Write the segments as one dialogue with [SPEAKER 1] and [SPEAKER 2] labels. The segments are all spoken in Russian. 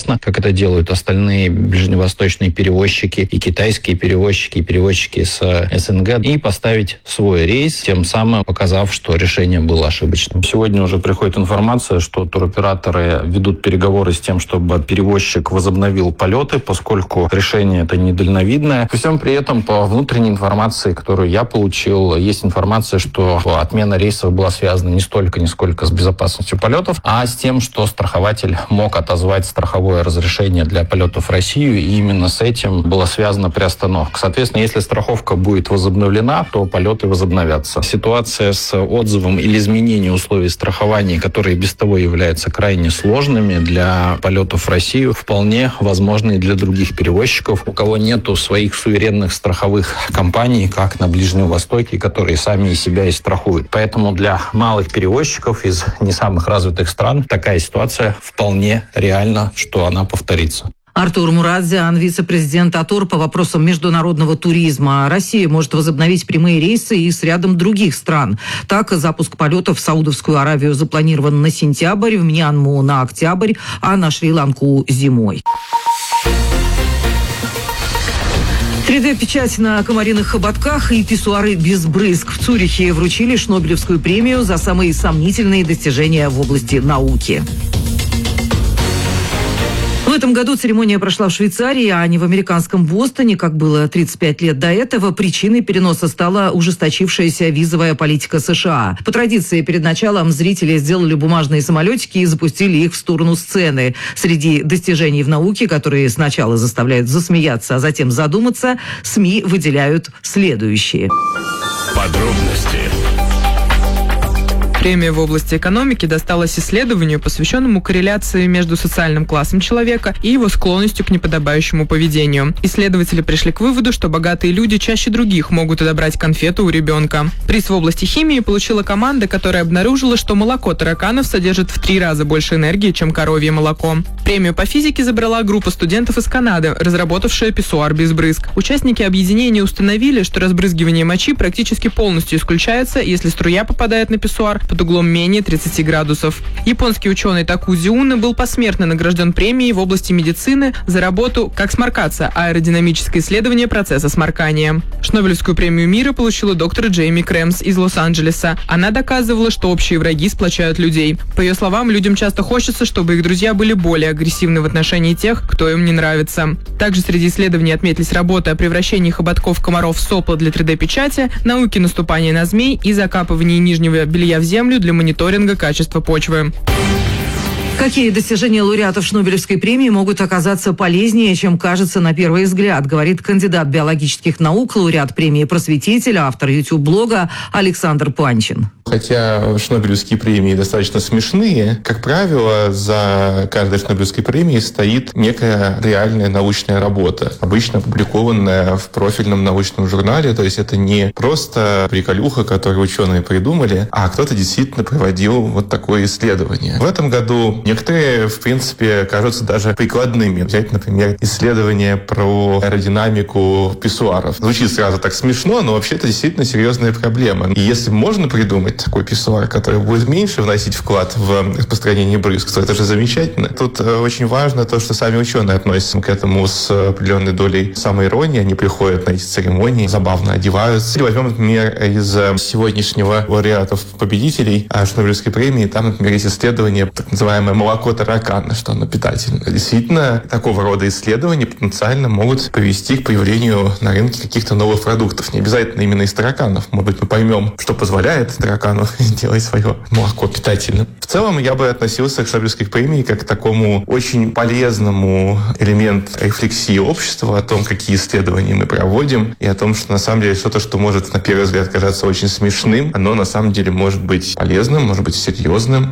[SPEAKER 1] безопасно, как это делают остальные ближневосточные перевозчики, и китайские перевозчики, и перевозчики с СНГ, и поставить свой рейс, тем самым показав, что решение было ошибочным. Сегодня уже приходит информация, что туроператоры ведут переговоры с тем, чтобы перевозчик возобновил полеты, поскольку решение это недальновидное. При всем при этом, по внутренней информации, которую я получил, есть информация, что отмена рейсов была связана не столько, ни сколько с безопасностью полетов, а с тем, что страхователь мог отозвать страховое разрешение для полетов в Россию, и именно с этим была связана приостановка. Соответственно, если страховка будет возобновлена, то полеты возобновятся. Ситуация с отзывом или изменением условий страхования, которые без того являются крайне сложными для полетов в Россию, вполне возможны и для других перевозчиков, у кого нету своих суверенных страховых компаний, как на Ближнем Востоке, которые сами и себя и страхуют. Поэтому для малых перевозчиков из не самых развитых стран такая ситуация вполне реальна, что она повторится.
[SPEAKER 2] Артур Мурадзян, вице-президент АТОР по вопросам международного туризма. Россия может возобновить прямые рейсы и с рядом других стран. Так, запуск полетов в Саудовскую Аравию запланирован на сентябрь, в Мьянму на октябрь, а на Шри-Ланку зимой. 3D-печать на комариных хоботках и писсуары без брызг. В Цюрихе вручили Шнобелевскую премию за самые сомнительные достижения в области науки. В этом году церемония прошла в Швейцарии, а не в американском Бостоне, как было 35 лет до этого. Причиной переноса стала ужесточившаяся визовая политика США. По традиции, перед началом зрители сделали бумажные самолетики и запустили их в сторону сцены. Среди достижений в науке, которые сначала заставляют засмеяться, а затем задуматься, СМИ выделяют следующие.
[SPEAKER 3] Подробности.
[SPEAKER 4] Премия в области экономики досталась исследованию, посвященному корреляции между социальным классом человека и его склонностью к неподобающему поведению. Исследователи пришли к выводу, что богатые люди чаще других могут отобрать конфету у ребенка. Приз в области химии получила команда, которая обнаружила, что молоко тараканов содержит в 3 раза больше энергии, чем коровье молоко. Премию по физике забрала группа студентов из Канады, разработавшая писсуар без брызг. Участники объединения установили, что разбрызгивание мочи практически полностью исключается, если струя попадает на писсуар под углом менее 30 градусов. Японский ученый Такузи Уна был посмертно награжден премией в области медицины за работу «Как сморкаться. Аэродинамическое исследование процесса сморкания». Шнобелевскую премию мира получила доктор Джейми Крэмс из Лос-Анджелеса. Она доказывала, что общие враги сплочают людей. По ее словам, людям часто хочется, чтобы их друзья были более агрессивны в отношении тех, кто им не нравится. Также среди исследований отметились работы о превращении хоботков комаров в сопла для 3D-печати, науки наступания на змей и закапывании нижнего белья в землю для мониторинга качества почвы.
[SPEAKER 2] Какие достижения лауреатов Шнобелевской премии могут оказаться полезнее, чем кажется на первый взгляд, говорит кандидат биологических наук, лауреат премии «Просветитель», автор YouTube-блога Александр Панчин.
[SPEAKER 5] Хотя Шнобелевские премии достаточно смешные, как правило, за каждой Шнобелевской премией стоит некая реальная научная работа, обычно опубликованная в профильном научном журнале. То есть это не просто приколюха, которую ученые придумали, а кто-то действительно проводил вот такое исследование. В этом году некоторые, в принципе, кажутся даже прикладными. Взять, например, исследование про аэродинамику писсуаров. Звучит сразу так смешно, но вообще это действительно серьезная проблема. И если можно придумать такой писсуар, который будет меньше вносить вклад в распространение брызг, то это же замечательно. Тут очень важно то, что сами ученые относятся к этому с определенной долей самоиронии. Они приходят на эти церемонии, забавно одеваются. Или возьмем, например, из сегодняшнего лауреатов-победителей Шнобелевской премии, там, например, есть исследование, так называемое молоко таракана, что оно питательно. Действительно, такого рода исследования потенциально могут привести к появлению на рынке каких-то новых продуктов. Не обязательно именно из тараканов. Может быть, мы поймем, что позволяет таракану делать свое молоко питательным. В целом, я бы относился к Шнобелевской премии как к такому очень полезному элементу рефлексии общества о том, какие исследования мы проводим, и о том, что на самом деле что-то, что может на первый взгляд казаться очень смешным, оно на самом деле может быть полезным, может быть серьезным.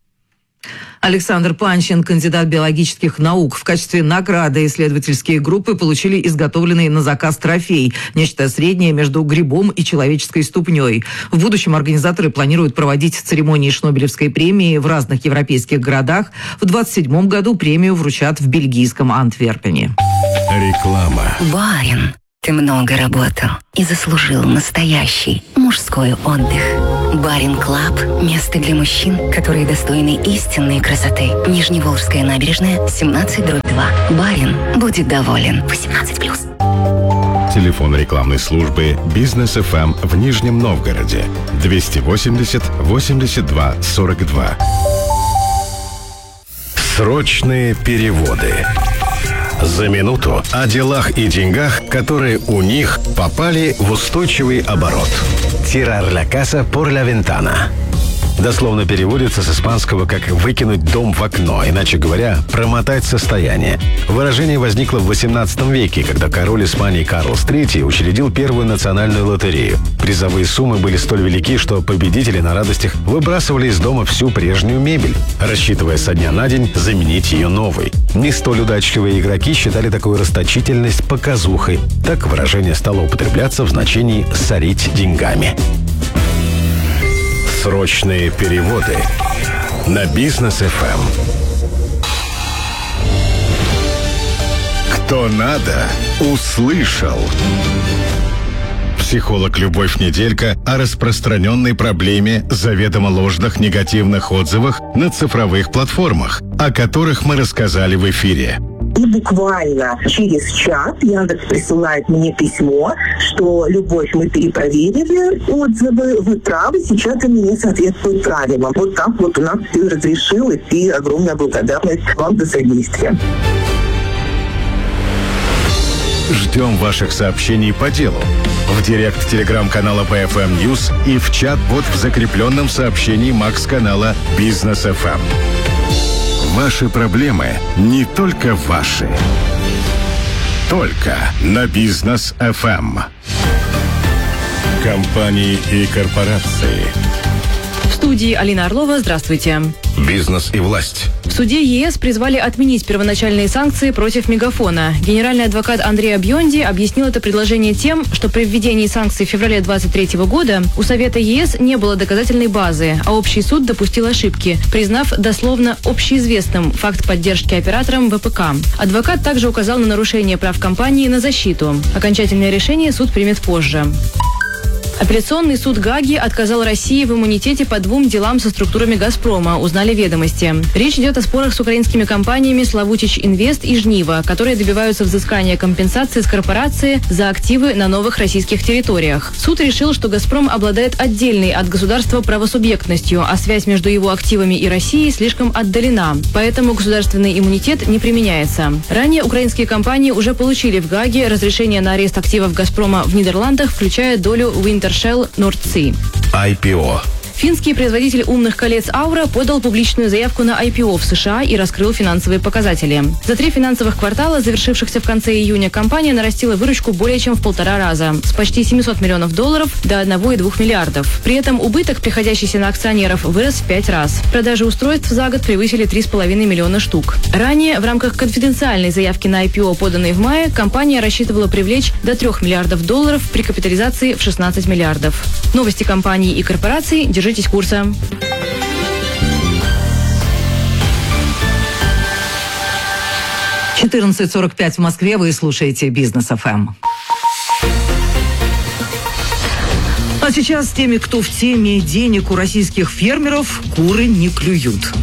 [SPEAKER 2] Александр Панчин, кандидат биологических наук. В качестве награды исследовательские группы получили изготовленный на заказ трофей. Нечто среднее между грибом и человеческой ступней. В будущем организаторы планируют проводить церемонии Шнобелевской премии в разных европейских городах. В 2027 году премию вручат в бельгийском Антверпене.
[SPEAKER 3] Реклама.
[SPEAKER 6] Барин, ты много работал и заслужил настоящий мужской отдых. Барин Клаб – место для мужчин, которые достойны истинной красоты. Нижневолжская набережная, 17/2. Барин будет доволен. 18+.
[SPEAKER 3] Телефон рекламной службы «Бизнес ФМ» в Нижнем Новгороде 280 82 42. Срочные переводы. За минуту о делах и деньгах, которые у них попали в устойчивый оборот. Tirar la casa por la ventana. Дословно переводится с испанского как «выкинуть дом в окно», иначе говоря, «промотать состояние». Выражение возникло в XVIII веке, когда король Испании Карлос III учредил первую национальную лотерею. Призовые суммы были столь велики, что победители на радостях выбрасывали из дома всю прежнюю мебель, рассчитывая со дня на день заменить ее новой. Не столь удачливые игроки считали такую расточительность показухой. Так выражение стало употребляться в значении «сорить деньгами». Срочные переводы на Бизнес ФМ. Кто надо, услышал. Психолог Любовь Неделька о распространенной проблеме заведомо ложных негативных отзывах на цифровых платформах, о которых мы рассказали в эфире.
[SPEAKER 7] И буквально через час Яндекс присылает мне письмо, что «Любовь, мы перепроверили отзывы, вы правы, сейчас они не соответствуют правилам». Вот так вот у нас все разрешилось, и огромная благодарность вам за содействие.
[SPEAKER 3] Ждем ваших сообщений по делу в директ телеграм-канала BFM News и в чат-бот в закрепленном сообщении Макс-канала Бизнес ФМ. Ваши проблемы не только ваши. Только на Бизнес ФМ. Компании и корпорации.
[SPEAKER 8] В студии Алина Орлова. Здравствуйте.
[SPEAKER 3] Бизнес и власть.
[SPEAKER 8] В суде ЕС призвали отменить первоначальные санкции против Мегафона. Генеральный адвокат Андреа Бьонди объяснил это предложение тем, что при введении санкций в феврале 2023 года у Совета ЕС не было доказательной базы, а общий суд допустил ошибки, признав дословно общеизвестным факт поддержки операторам ВПК. Адвокат также указал на нарушение прав компании на защиту. Окончательное решение суд примет позже. Апелляционный суд Гааги отказал России в иммунитете по 2 делам со структурами «Газпрома», узнали «Ведомости». Речь идет о спорах с украинскими компаниями «Славутич Инвест» и «Жнива», которые добиваются взыскания компенсации с корпорации за активы на новых российских территориях. Суд решил, что «Газпром» обладает отдельной от государства правосубъектностью, а связь между его активами и Россией слишком отдалена, поэтому государственный иммунитет не применяется. Ранее украинские компании уже получили в Гааге разрешение на арест активов «Газпрома» в Нидерландах, включая долю Wintershall North Sea.
[SPEAKER 3] IPO.
[SPEAKER 8] Финский производитель умных колец Aura подал публичную заявку на IPO в США и раскрыл финансовые показатели. За 3 финансовых квартала, завершившихся в конце июня, компания нарастила выручку более чем в 1,5 раза, с почти $700 миллионов до 1,2 миллиардов. При этом убыток, приходящийся на акционеров, вырос в 5 раз. Продажи устройств за год превысили 3,5 миллиона штук. Ранее, в рамках конфиденциальной заявки на IPO, поданной в мае, компания рассчитывала привлечь до $3 миллиардов при капитализации в 16 миллиардов. Новости компаний и корпораций. Держитесь курса.
[SPEAKER 2] — 14:45 в Москве. Вы слушаете Бизнес ФМ. А сейчас с теми, кто в теме: денег у российских фермеров куры не клюют.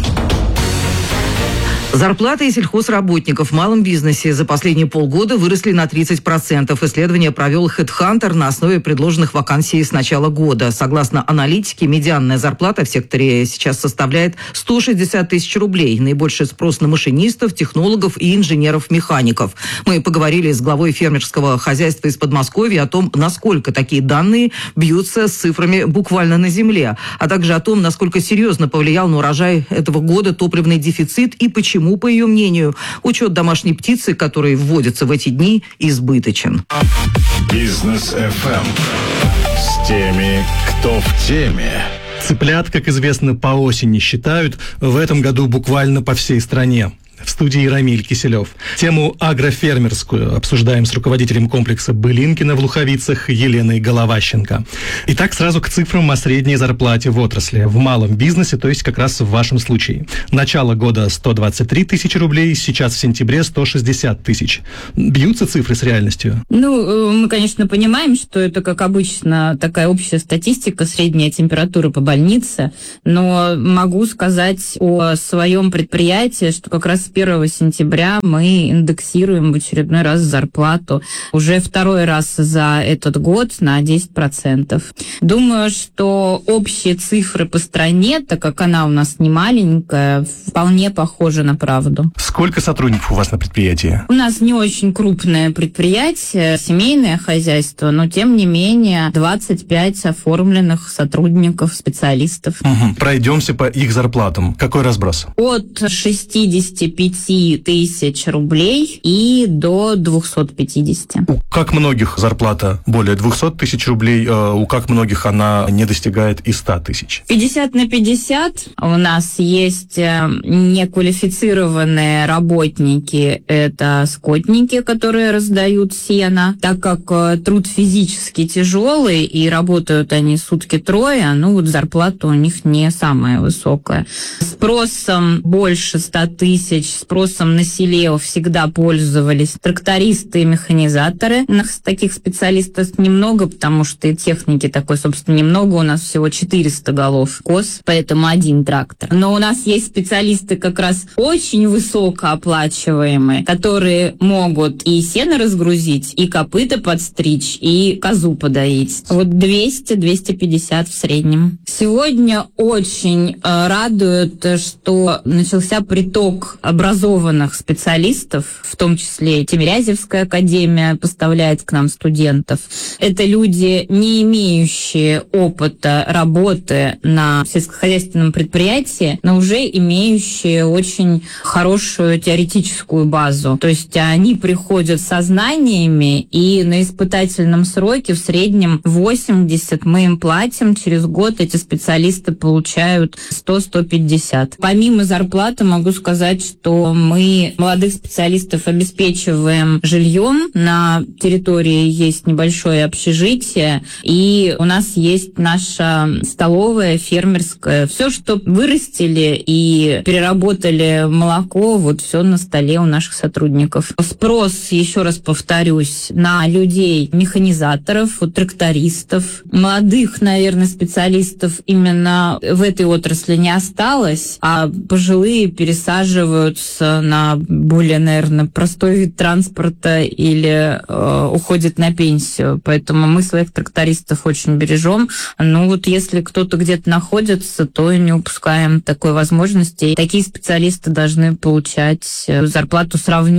[SPEAKER 2] Зарплаты сельхозработников в малом бизнесе за последние полгода выросли на 30%. Исследование провел HeadHunter на основе предложенных вакансий с начала года. Согласно аналитике, медианная зарплата в секторе сейчас составляет 160 тысяч рублей. Наибольший спрос на машинистов, технологов и инженеров-механиков. Мы поговорили с главой фермерского хозяйства из Подмосковья о том, насколько такие данные бьются с цифрами буквально на земле, а также о том, насколько серьезно повлиял на урожай этого года топливный дефицит и почему, по ее мнению, учет домашней птицы, который вводится в эти дни, избыточен.
[SPEAKER 3] Бизнес ФМ. С теми, кто в теме.
[SPEAKER 9] Цыплят, как известно, по осени считают. В этом году буквально по всей стране. В студии Рамиль Киселев. Тему агрофермерскую обсуждаем с руководителем комплекса «Былинкино» в Луховицах Еленой Головащенко. Итак, сразу к цифрам о средней зарплате в отрасли. В малом бизнесе, то есть как раз в вашем случае. Начало года 123 тысячи рублей, сейчас в сентябре 160 тысяч. Бьются цифры с реальностью?
[SPEAKER 10] Мы, конечно, понимаем, что это, как обычно, такая общая статистика, средняя температура по больнице, но могу сказать о своем предприятии, что как раз с 1 сентября мы индексируем в очередной раз зарплату уже второй раз за этот год на 10%. Думаю, что общие цифры по стране, так как она у нас не маленькая, вполне похожи на правду.
[SPEAKER 9] Сколько сотрудников у вас на предприятии?
[SPEAKER 10] У нас не очень крупное предприятие, семейное хозяйство, но тем не менее 25 оформленных сотрудников, специалистов.
[SPEAKER 9] Пройдемся по их зарплатам. Какой разброс?
[SPEAKER 10] От 65 тысяч рублей и до 250.
[SPEAKER 9] У как многих зарплата более 200 тысяч рублей, у как многих она не достигает и 100 тысяч?
[SPEAKER 10] 50/50. У нас есть неквалифицированные работники, это скотники, которые раздают сено. Так как труд физически тяжелый и работают они сутки трое, зарплата у них не самая высокая. Спросом больше 100 тысяч, спросом на селе всегда пользовались трактористы и механизаторы. У нас таких специалистов немного, потому что и техники такой, собственно, немного. У нас всего 400 голов коз, поэтому один трактор. Но у нас есть специалисты как раз очень высокооплачиваемые, которые могут и сено разгрузить, и копыта подстричь, и козу подоить. 200-250 в среднем. Сегодня очень радует, что начался приток образованных специалистов, в том числе и Тимирязевская академия поставляет к нам студентов. Это люди, не имеющие опыта работы на сельскохозяйственном предприятии, но уже имеющие очень хорошую теоретическую базу. То есть они приходят со знаниями, и на испытательном сроке в среднем 80 мы им платим. Через год эти специалисты получают 100-150. Помимо зарплаты могу сказать, что мы молодых специалистов обеспечиваем жильем. На территории есть небольшое общежитие, и у нас есть наша столовая, фермерская. Все, что вырастили и переработали молоко, все на столе у наших сотрудников. Спрос, еще раз повторюсь, на людей, механизаторов, трактористов, молодых, наверное, специалистов именно в этой отрасли не осталось, а пожилые пересаживаются на более, наверное, простой вид транспорта или уходят на пенсию. Поэтому мы своих трактористов очень бережем. Если кто-то где-то находится, то не упускаем такой возможности. И такие специалисты должны получать зарплату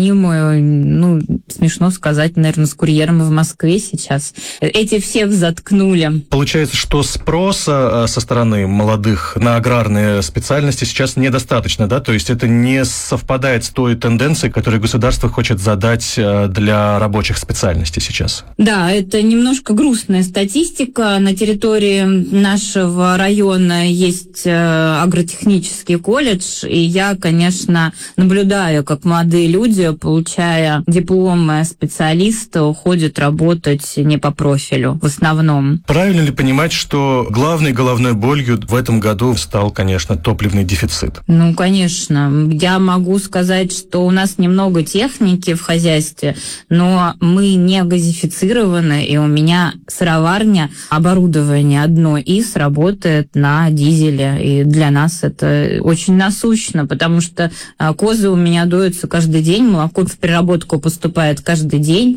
[SPEAKER 10] сравнимую, смешно сказать, наверное, с курьером в Москве сейчас. Эти всех заткнули.
[SPEAKER 9] Получается, что спроса со стороны молодых на аграрные специальности сейчас недостаточно, да? То есть это не совпадает с той тенденцией, которую государство хочет задать для рабочих специальностей сейчас?
[SPEAKER 10] Да, это немножко грустная статистика. На территории нашего района есть агротехнический колледж, и я, конечно, наблюдаю, как молодые люди, получая дипломы специалиста, уходят работать не по профилю в основном.
[SPEAKER 9] Правильно ли понимать, что главной головной болью в этом году стал, конечно, топливный дефицит?
[SPEAKER 10] Конечно. Я могу сказать, что у нас немного техники в хозяйстве, но мы не газифицированы, и у меня сыроварня, оборудование одно из работает на дизеле, и для нас это очень насущно, потому что козы у меня доются каждый день, молоко в переработку поступает каждый день,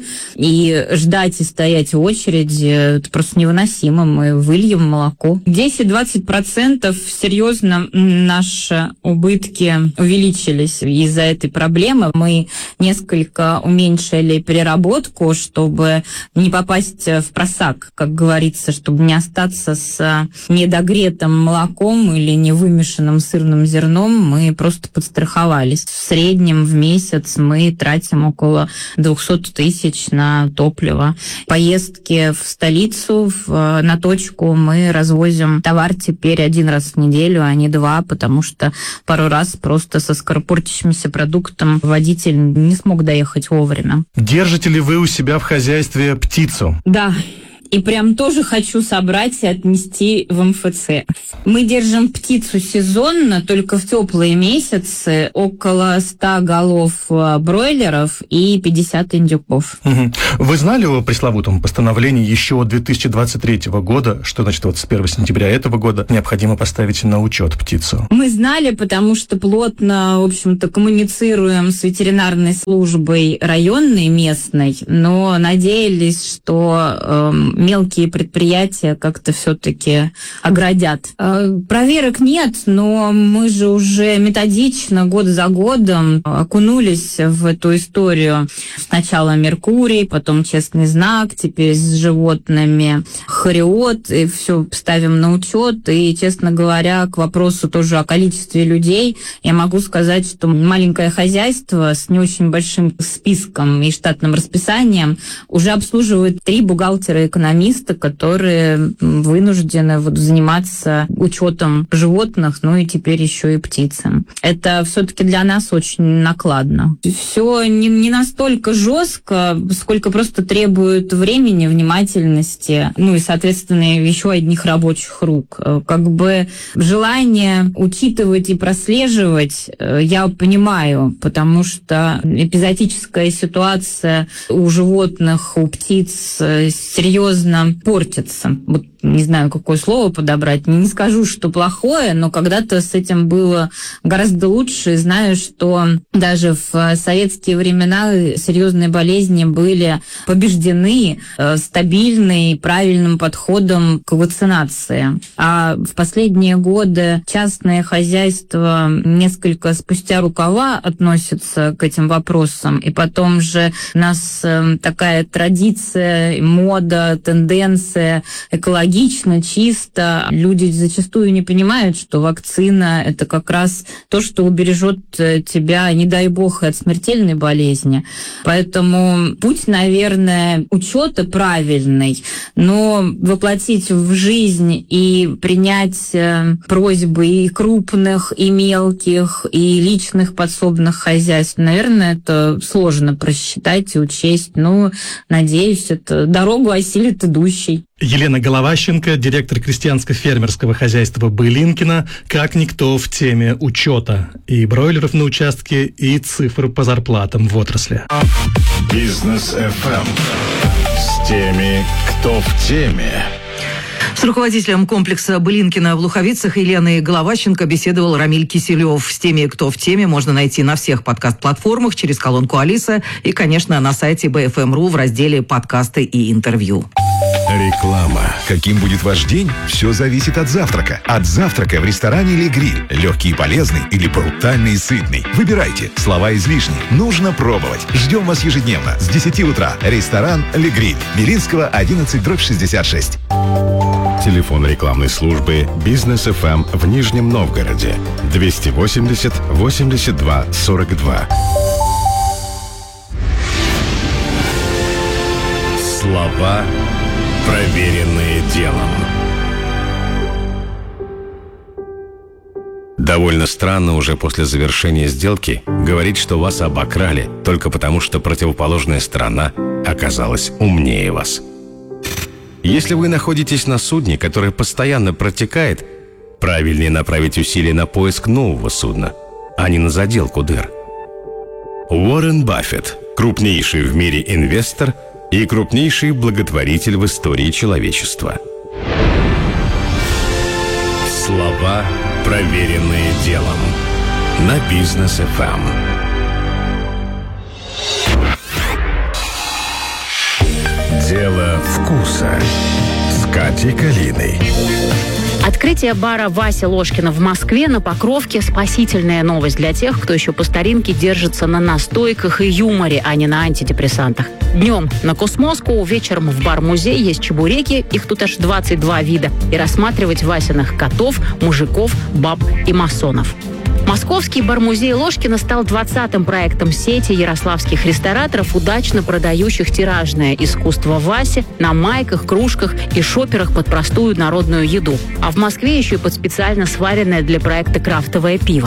[SPEAKER 10] и ждать и стоять в очереди это просто невыносимо. Мы выльем молоко. 10-20% серьезно наши убытки увеличились из-за этой проблемы. Мы несколько уменьшили переработку, чтобы не попасть в просак, как говорится, чтобы не остаться с недогретым молоком или невымешанным сырным зерном. Мы просто подстраховались. В среднем в месяц мы тратим около 200 тысяч на топливо. Поездки в столицу, на точку мы развозим товар теперь 1 раз в неделю, а не 2, потому что пару раз просто со скоропулей портящимся продуктом водитель не смог доехать вовремя.
[SPEAKER 9] Держите ли вы у себя в хозяйстве птицу?
[SPEAKER 10] Да. И прям тоже хочу собрать и отнести в МФЦ. Мы держим птицу сезонно, только в теплые месяцы, около 100 голов бройлеров и 50 индюков.
[SPEAKER 9] Угу. Вы знали о пресловутом постановлении еще 2023 года, что, значит, вот с 1 сентября этого года необходимо поставить на учет птицу?
[SPEAKER 10] Мы знали, потому что плотно, в общем-то, коммуницируем с ветеринарной службой районной, местной, но надеялись, что мелкие предприятия как-то все-таки оградят. Проверок нет, но мы же уже методично, год за годом окунулись в эту историю. Сначала Меркурий, потом Честный знак, теперь с животными Хариот, и все ставим на учет. И, честно говоря, к вопросу тоже о количестве людей, я могу сказать, что маленькое хозяйство с не очень большим списком и штатным расписанием уже обслуживает 3 бухгалтера-экономиста, которые вынуждены заниматься учетом животных, ну и теперь еще и птицы. Это все-таки для нас очень накладно. Все не настолько жестко, сколько просто требует времени, внимательности, ну и, соответственно, еще одних рабочих рук. Как бы желание учитывать и прослеживать я понимаю, потому что эпизодическая ситуация у животных, у птиц серьезно портится. Вот не знаю, какое слово подобрать. Не скажу, что плохое, но когда-то с этим было гораздо лучше. И знаю, что даже в советские времена серьезные болезни были побеждены стабильным, правильным подходом к вакцинации. А в последние годы частные хозяйства несколько спустя рукава относятся к этим вопросам. И потом же у нас такая традиция, мода, тенденция экологично, чисто. Люди зачастую не понимают, что вакцина – это как раз то, что убережет тебя, не дай бог, от смертельной болезни. Поэтому путь, наверное, учета правильный, но воплотить в жизнь и принять просьбы и крупных, и мелких, и личных подсобных хозяйств, наверное, это сложно просчитать и учесть. Ну, надеюсь, это дорогу осилит идущий.
[SPEAKER 9] Елена Головащенко, директор крестьянско-фермерского хозяйства Былинкино, как никто в теме учета и бройлеров на участке, и цифр по зарплатам в отрасли.
[SPEAKER 3] Бизнес FM с теми, кто в теме.
[SPEAKER 2] С руководителем комплекса Былинкино в Луховицах Еленой Головащенко беседовал Рамиль Киселев. С теми, кто в теме, можно найти на всех подкаст-платформах через колонку Алиса и, конечно, на сайте BFM.ru в разделе «Подкасты и интервью».
[SPEAKER 3] Реклама.
[SPEAKER 11] Каким будет ваш день? Все зависит от завтрака. От завтрака в ресторане «Ле Гриль». Легкий и полезный или брутальный и сытный. Выбирайте. Слова излишни. Нужно пробовать. Ждем вас ежедневно с 10 утра. Ресторан «Ле Гриль». Белинского, 11/66.
[SPEAKER 3] Телефон рекламной службы «Бизнес FM» в Нижнем Новгороде. 280 82 42. Слова, проверенные делом. Довольно странно уже после завершения сделки говорить, что вас обокрали, только потому что противоположная сторона оказалась умнее вас. Если вы находитесь на судне, которое постоянно протекает, правильнее направить усилия на поиск нового судна, а не на заделку дыр. Уоррен Баффет – крупнейший в мире инвестор и крупнейший благотворитель в истории человечества. Слова, проверенные делом. На Бизнес FM. Дело вкуса с Катей Калиной.
[SPEAKER 12] Открытие бара Вася Ложкина в Москве на Покровке – спасительная новость для тех, кто еще по старинке держится на настойках и юморе, а не на антидепрессантах. Днем на Космоску, вечером в бар-музей есть чебуреки, их тут аж 22 вида, и рассматривать Васиных котов, мужиков, баб и масонов. Московский бар-музей Ложкина стал 20-м проектом сети ярославских рестораторов, удачно продающих тиражное искусство Васи на майках, кружках и шоперах под простую народную еду. А в Москве еще и под специально сваренное для проекта крафтовое пиво.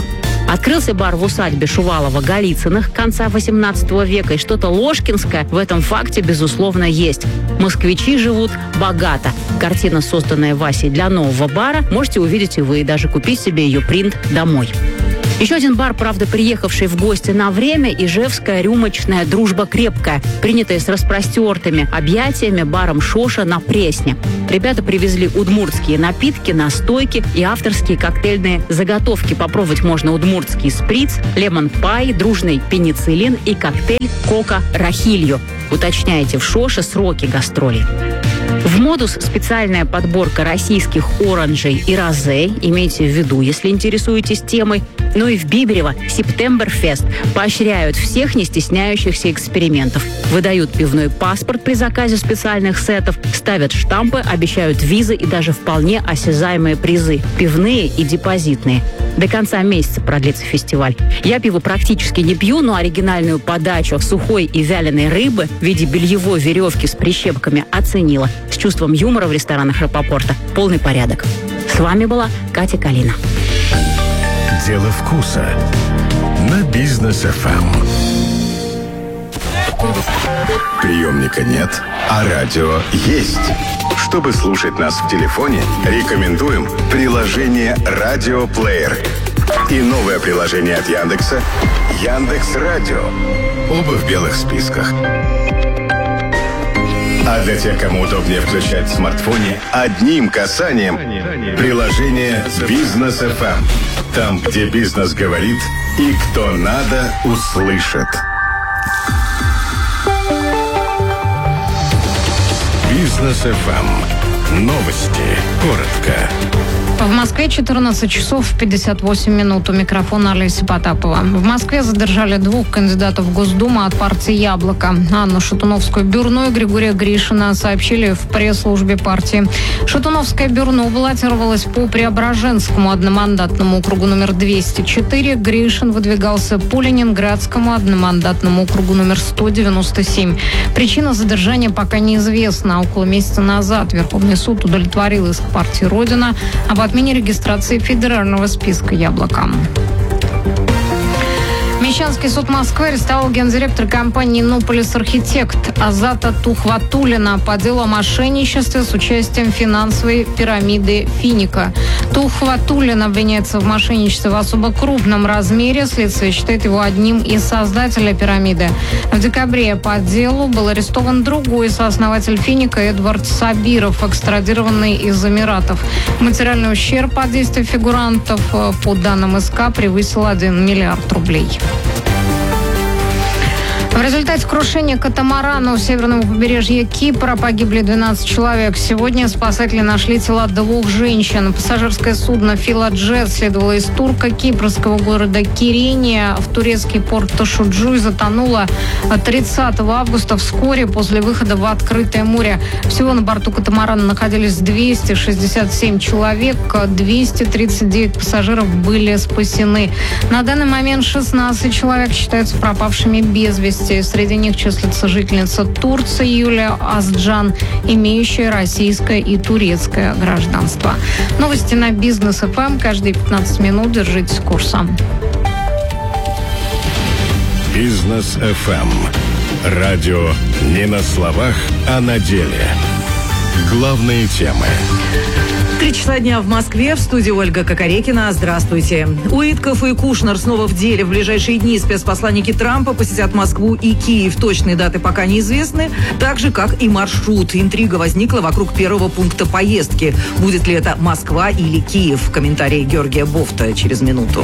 [SPEAKER 12] Открылся бар в усадьбе Шувалова-Голицыных конца 18 века, и что-то ложкинское в этом факте, безусловно, есть. Москвичи живут богато. Картина, созданная Васей для нового бара, можете увидеть и вы, и даже купить себе ее принт домой. Еще один бар, правда, приехавший в гости на время, ижевская рюмочная «Дружба крепкая», принятая с распростертыми объятиями баром «Шоша» на Пресне. Ребята привезли удмуртские напитки, настойки и авторские коктейльные заготовки. Попробовать можно удмуртский сприц, лемон-пай, дружный пенициллин и коктейль «Кока-рахилью». Уточняйте в «Шоше» сроки гастролей. В «Модус» специальная подборка российских оранжей и розе, имейте в виду, если интересуетесь темой. Ну и в Биберево «Септемберфест» поощряют всех не стесняющихся экспериментов. Выдают пивной паспорт при заказе специальных сетов, ставят штампы, обещают визы и даже вполне осязаемые призы – пивные и депозитные. До конца месяца продлится фестиваль. Я пиво практически не пью, но оригинальную подачу сухой и вяленой рыбы в виде бельевой веревки с прищепками оценила. С чувством юмора в ресторанах Рапопорта полный порядок. С вами была Катя Калина.
[SPEAKER 3] Дело вкуса на Бизнес ФМ. Приемника нет, а радио есть. Чтобы слушать нас в телефоне, рекомендуем приложение «Радиоплеер» и новое приложение от Яндекса «Яндекс.Радио». Оба в белых списках. А для тех, кому удобнее включать в смартфоне, одним касанием приложение «Бизнес ФМ». Там, где бизнес говорит и кто надо, услышит. Бизнес ФМ. Новости. Коротко.
[SPEAKER 13] В Москве 14 часов 58 минут. У микрофона Олеся Потапова. В Москве задержали 2 кандидатов в Госдуму от партии «Яблоко». Анну Шатуновскую-Бюрну и Григория Гришина сообщили в пресс-службе партии. Шатуновская-Бюрну баллотировалась по Преображенскому одномандатному округу номер 204. Гришин выдвигался по Ленинградскому одномандатному округу номер 197. Причина задержания пока неизвестна. Около месяца назад Верховный суд удовлетворил иск партии «Родина» об отмене регистрации федерального списка «Яблоко». Мещанский суд Москвы арестовал гендиректора компании «Иннополис Архитект» Азата Тухватуллина по делу о мошенничестве с участием финансовой пирамиды Финика. Тухватуллин обвиняется в мошенничестве в особо крупном размере. Следствие считает его одним из создателей пирамиды. В декабре по делу был арестован другой сооснователь Финика Эдвард Сабиров, экстрадированный из Эмиратов. Материальный ущерб от действий фигурантов по данным СК превысил 1 миллиард рублей. В результате крушения катамарана у северного побережья Кипра погибли 12 человек. Сегодня спасатели нашли тела 2 женщин. Пассажирское судно «Филаджет» следовало из турко-кипрского города Кирения в турецкий порт Ташуджу и затонуло 30 августа вскоре после выхода в открытое море. Всего на борту катамарана находились 267 человек, 239 пассажиров были спасены. На данный момент 16 человек считаются пропавшими без вести. Среди них числится жительница Турции Юлия Азджан, имеющая российское и турецкое гражданство. Новости на Бизнес ФМ. Каждые 15 минут держитесь курса.
[SPEAKER 3] Бизнес ФМ. Радио не на словах, а на деле. Главные темы.
[SPEAKER 2] 3 часа дня в Москве. В студии Ольга Кокорекина. Здравствуйте. Уитков и Кушнер снова в деле. В ближайшие дни спецпосланники Трампа посетят Москву и Киев. Точные даты пока неизвестны, так же, как и маршрут. Интрига возникла вокруг первого пункта поездки. Будет ли это Москва или Киев? Комментарий Георгия Бофта через минуту.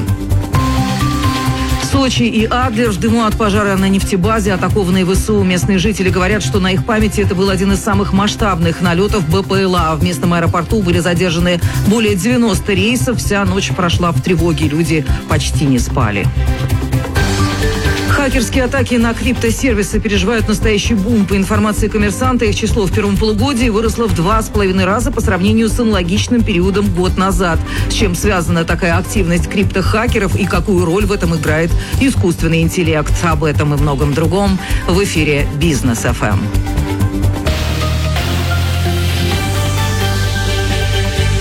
[SPEAKER 2] Сочи и Адлер в дыму от пожара на нефтебазе, атакованные ВСУ. Местные жители говорят, что на их памяти это был один из самых масштабных налетов БПЛА. В местном аэропорту были задержаны более 90 рейсов. Вся ночь прошла в тревоге. Люди почти не спали. Хакерские атаки на криптосервисы переживают настоящий бум. По информации «Коммерсанта», их число в первом полугодии выросло в 2,5 раза по сравнению с аналогичным периодом год назад. С чем связана такая активность криптохакеров и какую роль в этом играет искусственный интеллект? Об этом и многом другом в эфире «Бизнес ФМ».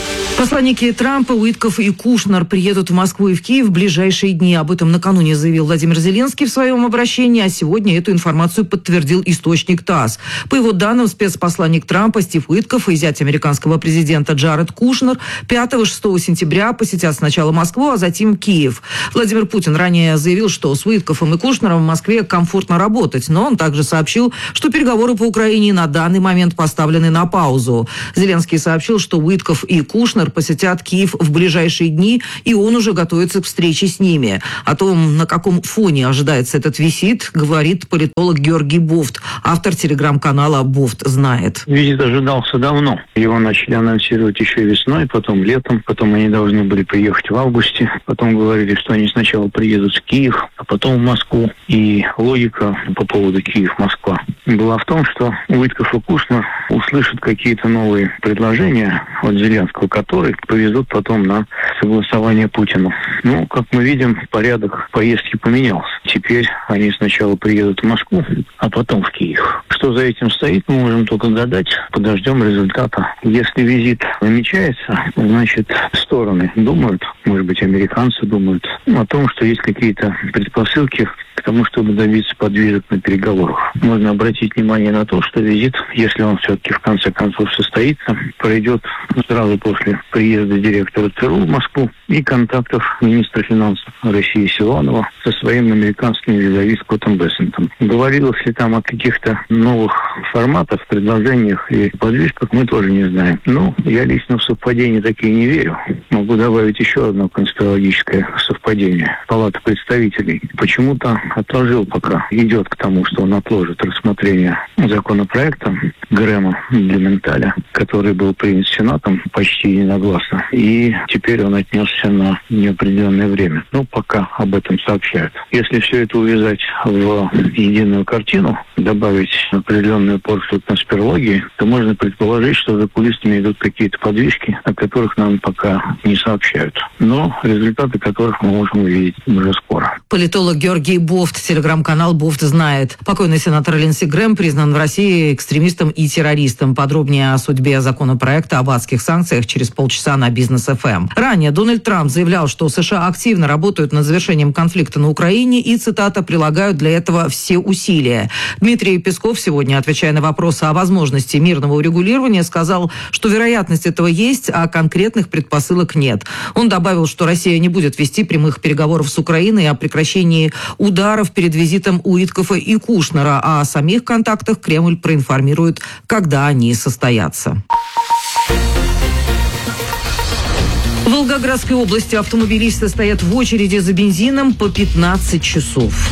[SPEAKER 2] Посланники Трампа, Уитков и Кушнер приедут в Москву и в Киев в ближайшие дни. Об этом накануне заявил Владимир Зеленский в своем обращении, а сегодня эту информацию подтвердил источник ТАСС. По его данным, спецпосланник Трампа Стив Уитков и зять американского президента Джаред Кушнер 5-6 сентября посетят сначала Москву, а затем Киев. Владимир Путин ранее заявил, что с Уитковым и Кушнером в Москве комфортно работать, но он также сообщил, что переговоры по Украине на данный момент поставлены на паузу. Зеленский сообщил, что Уитков и Кушнер посетят Киев в ближайшие дни, и он уже готовится к встрече с ними. О том, на каком фоне ожидается этот визит, говорит политолог Георгий Бофт, автор телеграм-канала «Бофт знает».
[SPEAKER 14] Визит ожидался давно. Его начали анонсировать еще весной, потом летом, потом они должны были приехать в августе, потом говорили, что они сначала приедут в Киев, а потом в Москву. И логика по поводу Киев-Москва была в том, что Уитков и Кушнер услышат какие-то новые предложения от Зеленского, которые повезут потом на согласование Путину. Ну, как мы видим, порядок поездки поменялся. Теперь они сначала приедут в Москву, а потом в Киев. Что за этим стоит, мы можем только гадать. Подождем результата. Если визит намечается, значит, стороны думают, может быть, американцы думают о том, что есть какие-то предпосылки к тому, чтобы добиться подвижек на переговорах. Можно обратить внимание на то, что визит, если он все-таки в конце концов состоится, пройдет сразу после приезда директора ЦРУ в Москву и контактов министра финансов России Силуанова со своим американским визави Скоттом Бессентом. Говорилось ли там о каких-то новых форматах, предложениях и подвижках, мы тоже не знаем. Но я лично в совпадения такие не верю. Могу добавить еще одно конспирологическое совпадение. Палата представителей почему-то отложил, пока идет к тому, что он отложит рассмотрение законопроекта Грэма для Менталя, который был принят Сенатом почти единогласно, и теперь он отнесся на неопределенное время. Ну, пока об этом сообщают. Если все это увязать в единую картину, добавить определенную порцию конспирологии, то можно предположить, что за кулисами идут какие-то подвижки, о которых нам пока не сообщают, но результаты которых мы можем увидеть уже скоро.
[SPEAKER 2] Политолог Георгий Бофт, телеграм-канал «Бофт знает». Покойный сенатор Линдси Грэм признан в России экстремистом и террористом. Подробнее о судьбе законопроекта об адских санкциях через полчаса на Бизнес ФМ. Ранее Дональд Трамп заявлял, что США активно работают над завершением конфликта на Украине и, цитата, прилагают для этого все усилия. Дмитрий Песков сегодня, отвечая на вопросы о возможности мирного урегулирования, сказал, что вероятность этого есть, а конкретных предпосылок нет. Он добавил, что Россия не будет вести прямых переговоров с Украиной о прекращении ударов перед визитом Уиткова и Кушнера, а о самих контактах Кремль проинформирует, когда они состоятся. В Волгоградской области автомобилисты стоят в очереди за бензином по 15 часов.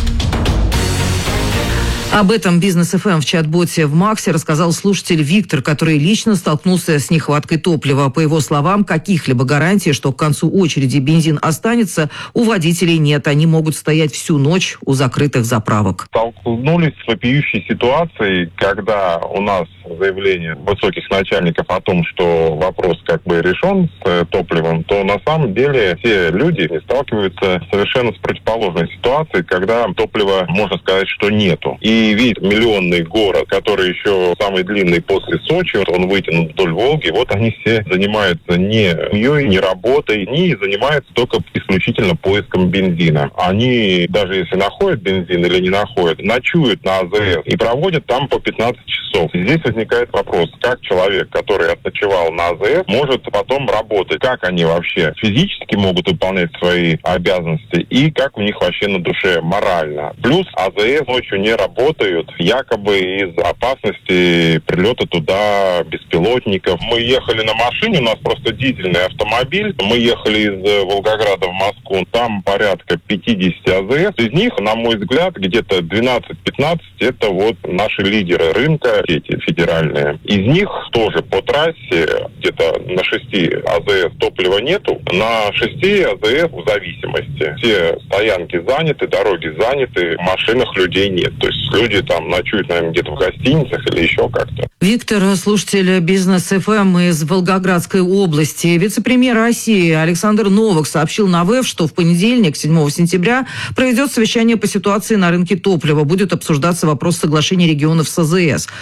[SPEAKER 2] Об этом Бизнес ФМ в чат-боте в Максе рассказал слушатель Виктор, который лично столкнулся с нехваткой топлива. По его словам, каких-либо гарантий, что к концу очереди бензин останется, у водителей нет. Они могут стоять всю ночь у закрытых заправок.
[SPEAKER 15] Столкнулись с вопиющей ситуацией, когда у нас заявление высоких начальников о том, что вопрос как бы решен с топливом, то на самом деле все люди сталкиваются совершенно с противоположной ситуацией, когда топлива, можно сказать, что нету. И вид миллионный город, который еще самый длинный после Сочи, он вытянут вдоль Волги, вот они все занимаются не семьей, не работой, не занимаются только исключительно поиском бензина. Они, даже если находят бензин или не находят, ночуют на АЗС и проводят там по 15 часов. Здесь возникает вопрос, как человек, который отночевал на АЗС, может потом работать, как они вообще физически могут выполнять свои обязанности и как у них вообще на душе морально. Плюс АЗС ночью не работает, якобы из опасности прилета туда беспилотников. Мы ехали на машине, у нас просто дизельный автомобиль. Мы ехали из Волгограда в Москву, там порядка 50 АЗС. Из них, на мой взгляд, где-то 12-15 это вот наши лидеры рынка, эти федеральные. Из них тоже по трассе где-то на 6 АЗС топлива нету, на 6 АЗС в зависимости. Все стоянки заняты, дороги заняты, в машинах людей нет. То есть люди там ночуют, наверное, где-то в гостиницах или еще как-то.
[SPEAKER 2] Виктор, слушатель Бизнес ФМ из Волгоградской области. Вице-премьер России Александр Новак сообщил на ВЭФ, что в понедельник, 7 сентября, пройдет совещание по ситуации на рынке топлива. Будет обсуждаться вопрос соглашения регионов с АЗС.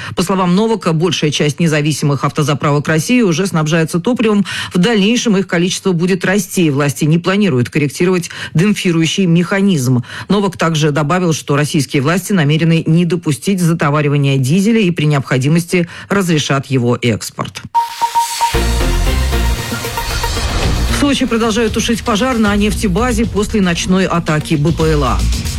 [SPEAKER 2] По словам Новака, большая часть независимых автозаправок России уже снабжается топливом. В дальнейшем их количество будет расти. Власти не планируют корректировать демпфирующий механизм. Новак также добавил, что российские власти намерены не допустить затоваривания дизеля и при необходимости разрешат его экспорт. В Сочи продолжают тушить пожар на нефтебазе после ночной атаки БПЛА.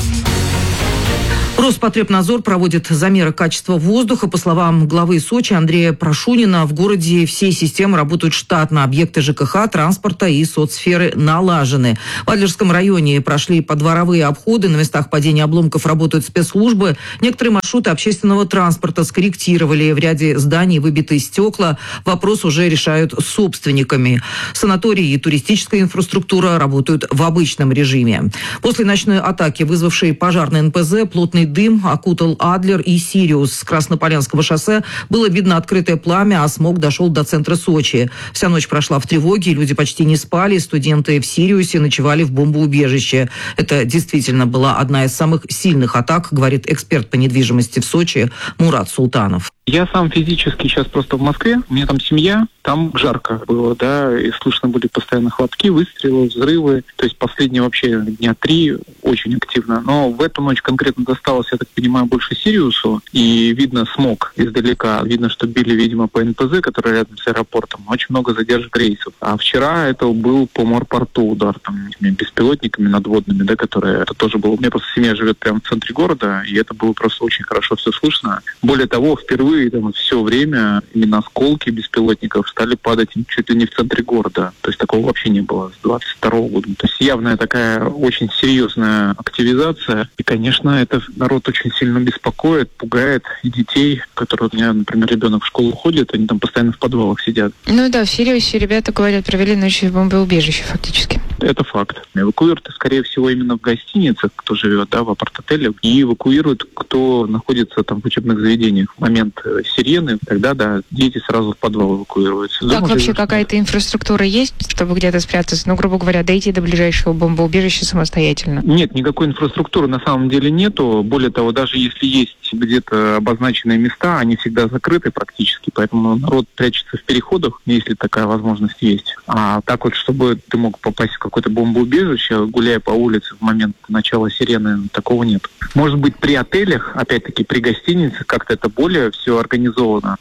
[SPEAKER 2] Роспотребнадзор проводит замеры качества воздуха. По словам главы Сочи Андрея Прошунина, в городе все системы работают штатно. Объекты ЖКХ, транспорта и соцсферы налажены. В Адлерском районе прошли подворовые обходы. На местах падения обломков работают спецслужбы. Некоторые маршруты общественного транспорта скорректировали. В ряде зданий выбиты стекла. Вопрос уже решают с собственниками. Санатории и туристическая инфраструктура работают в обычном режиме. После ночной атаки, вызвавшей пожар на НПЗ, плотный дым окутал Адлер и Сириус. С Краснополянского шоссе было видно открытое пламя, а смог дошел до центра Сочи. Вся ночь прошла в тревоге, люди почти не спали. Студенты в Сириусе ночевали в бомбоубежище. Это действительно была одна из самых сильных атак, говорит эксперт по недвижимости в Сочи Мурат Султанов.
[SPEAKER 16] Я сам физически сейчас просто в Москве, у меня там семья, там жарко было, да, и слышно были постоянно хлопки, выстрелы, взрывы. То есть последние вообще дня 3 очень активно. Но в эту ночь конкретно досталось, я так понимаю, больше Сириусу. И видно смог издалека. Видно, что били, видимо, по НПЗ, который рядом с аэропортом. Очень много задержек рейсов. А вчера это был по морпорту удар, там, беспилотниками надводными, да, которые... Это тоже было... У меня просто семья живет прямо в центре города, и это было просто очень хорошо все слышно. Более того, впервые там все время именно осколки беспилотников стали падать чуть ли не в центре города. То есть такого вообще не было с 22 года. То есть явная такая очень серьезная активизация. И, конечно, это народ очень сильно беспокоит, пугает и детей, которые у меня, например, ребенок в школу ходит, они там постоянно в подвалах сидят.
[SPEAKER 17] Ну да, в Сириусе ребята, говорят, провели ночь в бомбоубежище фактически.
[SPEAKER 16] Это факт. Эвакуируют, скорее всего, именно в гостиницах, кто живет, да, в апарт-отелях, и эвакуируют, кто находится там в учебных заведениях. В момент сирены, тогда, да, дети сразу в подвал эвакуируются.
[SPEAKER 17] Так вообще какая-то инфраструктура есть, чтобы где-то спрятаться? Ну, грубо говоря, дойти до ближайшего бомбоубежища самостоятельно?
[SPEAKER 16] Нет, никакой инфраструктуры на самом деле нету. Более того, даже если есть где-то обозначенные места, они всегда закрыты практически, поэтому народ прячется в переходах, если такая возможность есть. А так вот, чтобы ты мог попасть в какое-то бомбоубежище, гуляя по улице в момент начала сирены, такого нет. Может быть, при отелях, опять-таки, при гостиницах как-то это более все организовано.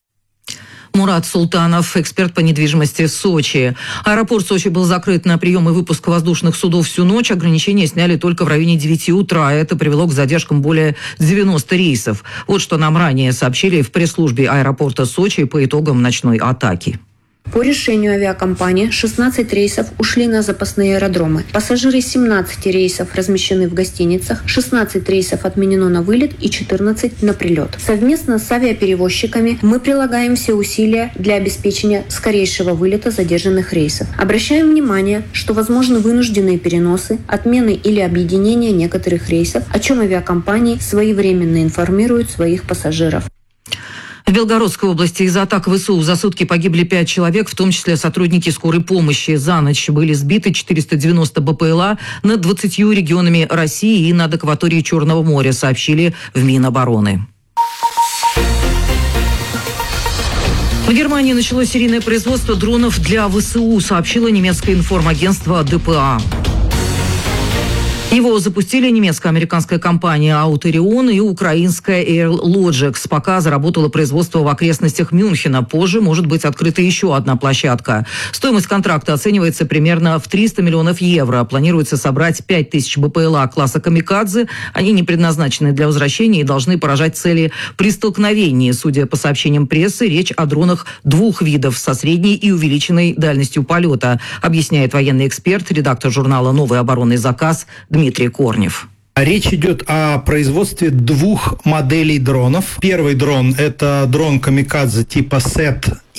[SPEAKER 2] Мурат Султанов, эксперт по недвижимости Сочи. Аэропорт Сочи был закрыт на прием и выпуск воздушных судов всю ночь. Ограничения сняли только в районе 9 утра. Это привело к задержкам более 90 рейсов. Вот что нам ранее сообщили в пресс-службе аэропорта Сочи по итогам ночной атаки.
[SPEAKER 18] По решению авиакомпании 16 рейсов ушли на запасные аэродромы. Пассажиры 17 рейсов размещены в гостиницах, 16 рейсов отменено на вылет и 14 на прилет. Совместно с авиаперевозчиками мы прилагаем все усилия для обеспечения скорейшего вылета задержанных рейсов. Обращаем внимание, что возможны вынужденные переносы, отмены или объединения некоторых рейсов, о чем авиакомпании своевременно информируют своих пассажиров.
[SPEAKER 2] В Белгородской области из-за атак ВСУ за сутки погибли 5 человек, в том числе сотрудники скорой помощи. За ночь были сбиты 490 БПЛА над 20 регионами России и над акваторией Черного моря, сообщили в Минобороны. В Германии началось серийное производство дронов для ВСУ, сообщило немецкое информагентство ДПА. Его запустили немецко-американская компания Auterion и украинская Airlogics. Пока заработало производство в окрестностях Мюнхена. Позже может быть открыта еще одна площадка. Стоимость контракта оценивается примерно в 300 миллионов евро. Планируется собрать 5000 БПЛА класса «Камикадзе». Они не предназначены для возвращения и должны поражать цели при столкновении. Судя по сообщениям прессы, речь о дронах двух видов со средней и увеличенной дальностью полета, объясняет военный эксперт, редактор журнала «Новый оборонный заказ» Дмитрий Корнев.
[SPEAKER 19] Речь идет о производстве двух моделей дронов. Первый дрон – это дрон «Камикадзе» типа SET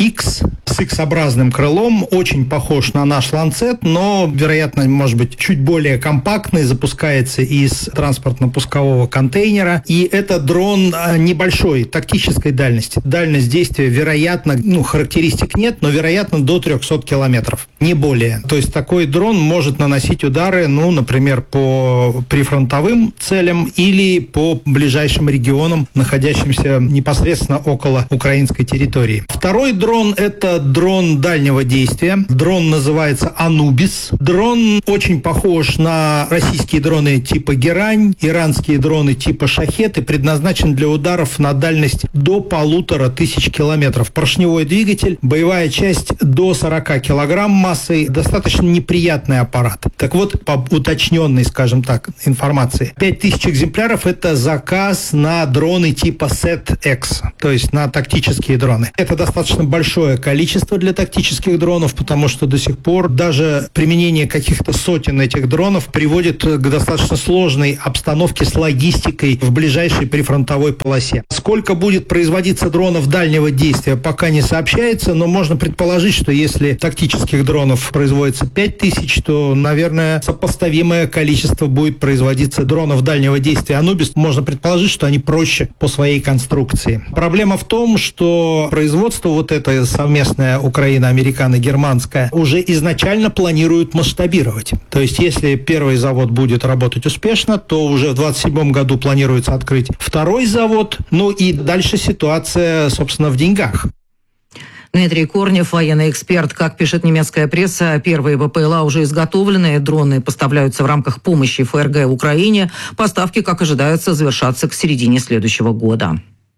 [SPEAKER 19] X с X-образным крылом, очень похож на наш Lancet, но, вероятно, может быть, чуть более компактный, запускается из транспортно-пускового контейнера. И это дрон небольшой, тактической дальности. Дальность действия, вероятно, характеристик нет, но, вероятно, до 300 километров, не более. То есть такой дрон может наносить удары, например, по прифронтовым целям или по ближайшим регионам, находящимся непосредственно около украинской территории. Второй дрон – это дрон дальнего действия. Дрон называется «Анубис». Дрон очень похож на российские дроны типа «Герань», иранские дроны типа «Шахет» и предназначен для ударов на дальность до 1500 километров. Поршневой двигатель, боевая часть до 40 килограмм массой, достаточно неприятный аппарат. Так вот, по уточненной, скажем так, информации, 5000 экземпляров – это заказ на дроны типа SET-X, то есть на тактические дроны. Это достаточно большое количество для тактических дронов, потому что до сих пор даже применение каких-то сотен этих дронов приводит к достаточно сложной обстановке с логистикой в ближайшей прифронтовой полосе. Сколько будет производиться дронов дальнего действия, пока не сообщается, но можно предположить, что если тактических дронов производится 5000, то, наверное, сопоставимое количество будет производиться дронов дальнего действия «Анубис». Можно предположить, что они проще по своей конструкции. Проблема в том, что производство вот это совместное украино-американо-германское уже изначально планируют масштабировать. То есть, если первый завод будет работать успешно, то уже в 2027 году планируется открыть второй завод. И дальше ситуация, собственно, в деньгах.
[SPEAKER 2] Дмитрий Корнев, военный эксперт. Как пишет немецкая пресса, первые ВПЛА уже изготовлены, дроны поставляются в рамках помощи ФРГ Украине. Поставки, как ожидается, завершатся к середине следующего года.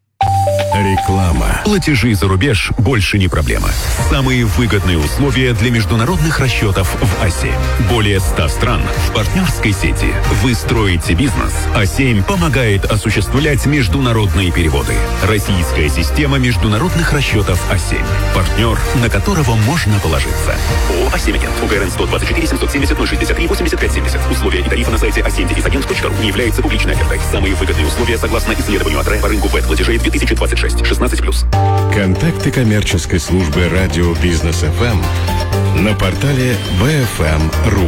[SPEAKER 11] Реклама. Платежи за рубеж больше не проблема. Самые выгодные условия для международных расчетов в А7. Более 100 стран в партнерской сети. Вы строите бизнес. А7 помогает осуществлять международные переводы. Российская система международных расчетов А7. Партнер, на которого можно положиться. ООО «А7 Агент». УГРН 124 770 063 85 70. Условия и тарифы на сайте a7-agent.ru не являются публичной офертой. Самые выгодные условия согласно исследованию АТРЭ по рынку платежей 2026. 16+.
[SPEAKER 3] Контакты коммерческой службы радио Бизнес ФМ на портале bfm.ru.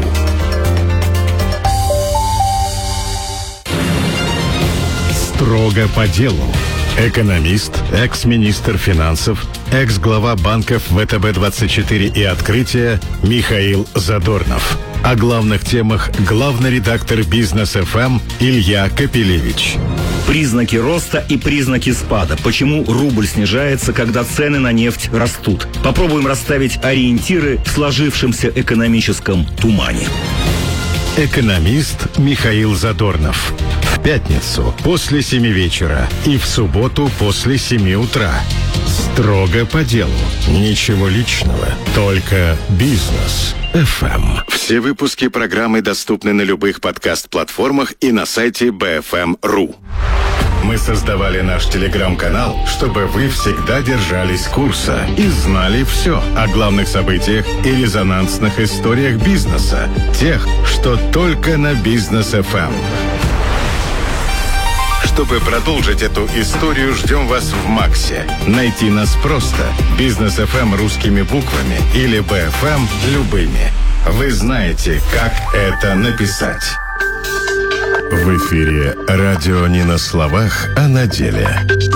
[SPEAKER 3] Строго по делу. Экономист, экс-министр финансов, экс-глава банков ВТБ-24 и «Открытие» Михаил Задорнов. О главных темах главный редактор Бизнес ФМ Илья Капелевич.
[SPEAKER 20] Признаки роста и признаки спада. Почему рубль снижается, когда цены на нефть растут? Попробуем расставить ориентиры в сложившемся экономическом тумане.
[SPEAKER 3] Экономист Михаил Задорнов. В пятницу после 7 вечера и в субботу после 7 утра. Строго по делу. Ничего личного. Только бизнес. ФМ. Все выпуски программы доступны на любых подкаст-платформах и на сайте bfm.ru. Мы создавали наш телеграм-канал, чтобы вы всегда держались курса и знали все о главных событиях и резонансных историях бизнеса. Тех, что только на Бизнес ФМ. Чтобы продолжить эту историю, ждем вас в Максе. Найти нас просто. Бизнес ФМ русскими буквами или БФМ любыми. Вы знаете, как это написать. В эфире радио не на словах, а на деле.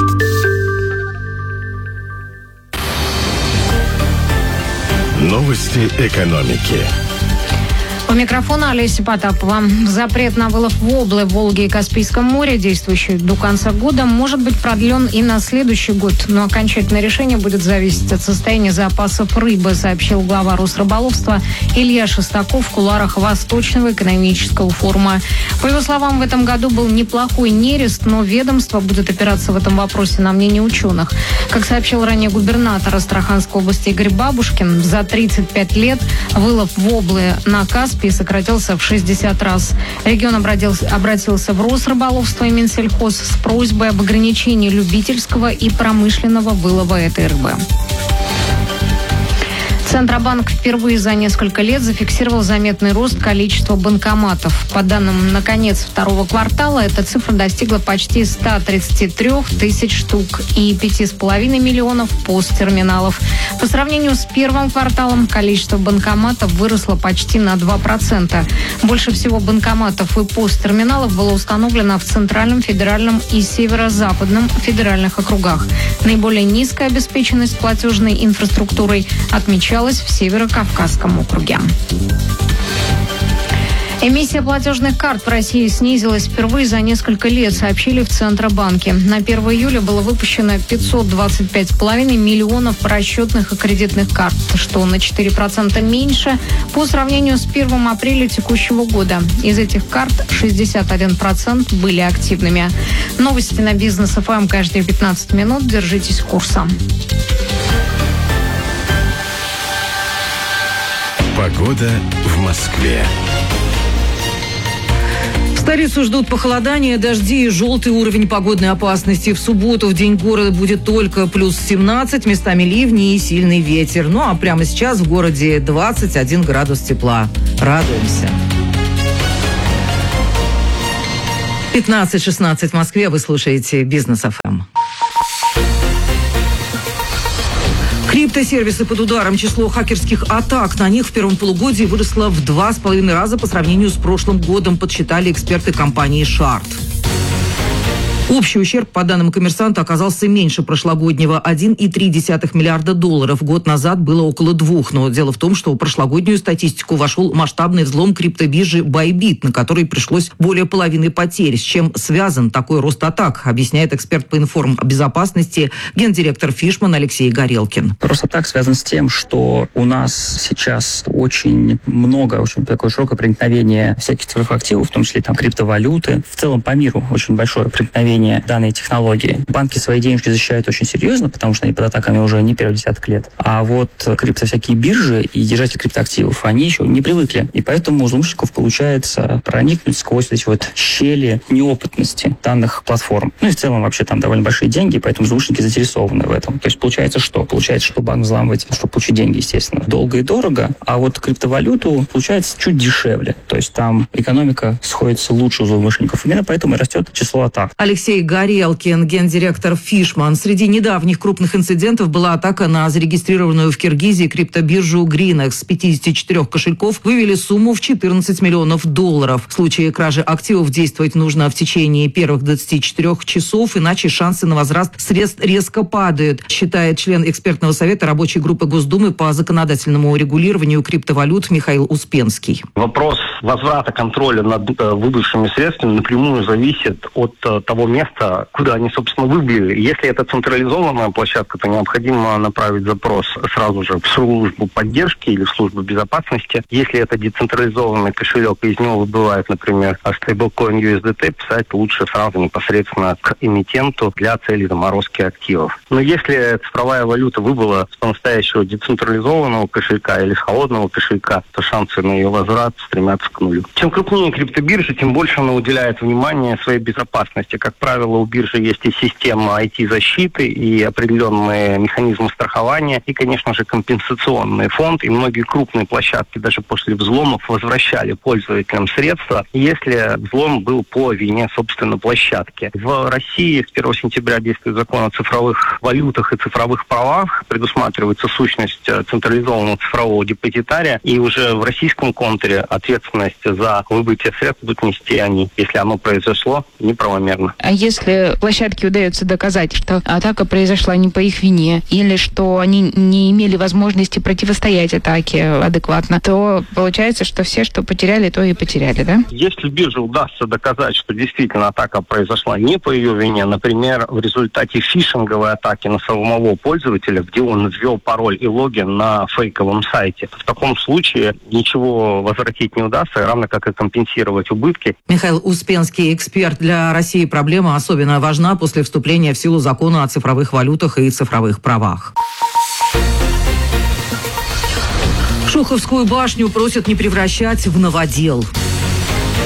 [SPEAKER 3] Новости экономики.
[SPEAKER 13] У микрофона Олеся Потапова. Запрет на вылов воблы в Волге и Каспийском море, действующий до конца года, может быть продлен и на следующий год. Но окончательное решение будет зависеть от состояния запасов рыбы, сообщил глава Росрыболовства Илья Шестаков в кулуарах Восточного экономического форума. По его словам, в этом году был неплохой нерест, но ведомство будет опираться в этом вопросе на мнение ученых. Как сообщил ранее губернатор Астраханской области Игорь Бабушкин, за 35 лет вылов воблы на Каспии сократился в 60 раз. Регион обратился в Росрыболовство и Минсельхоз с просьбой об ограничении любительского и промышленного вылова этой рыбы. Центробанк впервые за несколько лет зафиксировал заметный рост количества банкоматов. По данным на конец второго квартала, эта цифра достигла почти 133 тысяч штук и 5,5 миллионов посттерминалов. По сравнению с первым кварталом количество банкоматов выросло почти на 2%. Больше всего банкоматов и посттерминалов было установлено в Центральном, Федеральном и Северо-Западном федеральных округах. Наиболее низкая обеспеченность платежной инфраструктурой отмечалась в Северо-Кавказском округе. Эмиссия платежных карт в России снизилась впервые за несколько лет, сообщили в Центробанке. На 1 июля было выпущено 525,5 миллионов расчетных и кредитных карт, что на 4% меньше по сравнению с 1 апреля текущего года. Из этих карт 61% были активными. Новости на Бизнес ФМ каждые 15 минут. Держитесь курса.
[SPEAKER 3] Погода в Москве.
[SPEAKER 2] Столицу ждут похолодания, дожди и желтый уровень погодной опасности. В субботу в день города будет только плюс 17, местами ливни и сильный ветер. Ну а прямо сейчас в городе 21 градус тепла. Радуемся. 15:16 в Москве. Вы слушаете Бизнес ФМ. Криптосервисы под ударом. Число хакерских атак на них в первом полугодии выросло в 2,5 раза по сравнению с прошлым годом, подсчитали эксперты компании Shard. Общий ущерб, по данным «Коммерсанта», оказался меньше прошлогоднего – 1,3 миллиарда долларов. Год назад было около 2. Но дело в том, что в прошлогоднюю статистику вошел масштабный взлом криптобиржи Bybit, на который пришлось более половины потерь. С чем связан такой рост атак, объясняет эксперт по информбезопасности, гендиректор Fishman Алексей Горелкин.
[SPEAKER 21] Рост атак связан с тем, что у нас сейчас очень много, очень такое широкое проникновение всяких цифровых активов, в том числе там криптовалюты. В целом по миру очень большое проникновение данной технологии. Банки свои денежки защищают очень серьезно, потому что они под атаками уже не первый десяток лет. А вот всякие биржи и держатели криптоактивов, они еще не привыкли. И поэтому у злоумышленников получается проникнуть сквозь эти вот щели неопытности данных платформ. Ну и в целом вообще там довольно большие деньги, поэтому злоумышленники заинтересованы в этом. То есть получается что? Получается, что банк взламывать, чтобы получить деньги, естественно, долго и дорого, а вот криптовалюту получается чуть дешевле. То есть там экономика сходится лучше у злоумышленников. Именно поэтому и растет число атак.
[SPEAKER 2] Алексей Горелкин, гендиректор Fishman. Среди недавних крупных инцидентов была атака на зарегистрированную в Киргизии криптобиржу Grinex. С 54 кошельков вывели сумму в 14 миллионов долларов. В случае кражи активов действовать нужно в течение первых 24 часов, иначе шансы на возврат средств резко падают, считает член экспертного совета рабочей группы Госдумы по законодательному регулированию криптовалют Михаил Успенский.
[SPEAKER 22] Вопрос возврата контроля над выбывшими средствами напрямую зависит от того места, куда они, собственно, выбили. Если это централизованная площадка, то необходимо направить запрос сразу же в службу поддержки или в службу безопасности. Если это децентрализованный кошелек, и из него выбывает, например, стейблкоин USDT, писать лучше сразу непосредственно к эмитенту для целей заморозки активов. Но если цифровая валюта выбыла с по-настоящему децентрализованного кошелька или с холодного кошелька, то шансы на ее возврат стремятся к нулю. Чем крупнее криптобиржа, тем больше она уделяет внимание своей безопасности. Как правило, у биржи есть и система IT-защиты, и определенные механизмы страхования, и, конечно же, компенсационный фонд. И многие крупные площадки даже после взломов возвращали пользователям средства, если взлом был по вине, собственно, площадки. В России с 1 сентября действует закон о цифровых валютах и цифровых правах. Предусматривается сущность централизованного цифрового депозитария. И уже в российском контуре ответственность за выбытие средств будут нести они, если оно произошло неправомерно.
[SPEAKER 17] А если площадке удается доказать, что атака произошла не по их вине, или что они не имели возможности противостоять атаке адекватно, то получается, что все, что потеряли, то и потеряли, да?
[SPEAKER 22] Если бирже удастся доказать, что действительно атака произошла не по ее вине, например, в результате фишинговой атаки на самого пользователя, где он ввел пароль и логин на фейковом сайте, в таком случае ничего возвратить не удастся, равно как и компенсировать убытки.
[SPEAKER 2] Михаил Успенский, эксперт. Для России проблема особенно важна после вступления в силу закона о цифровых валютах и цифровых правах. Шуховскую башню просят не превращать в новодел.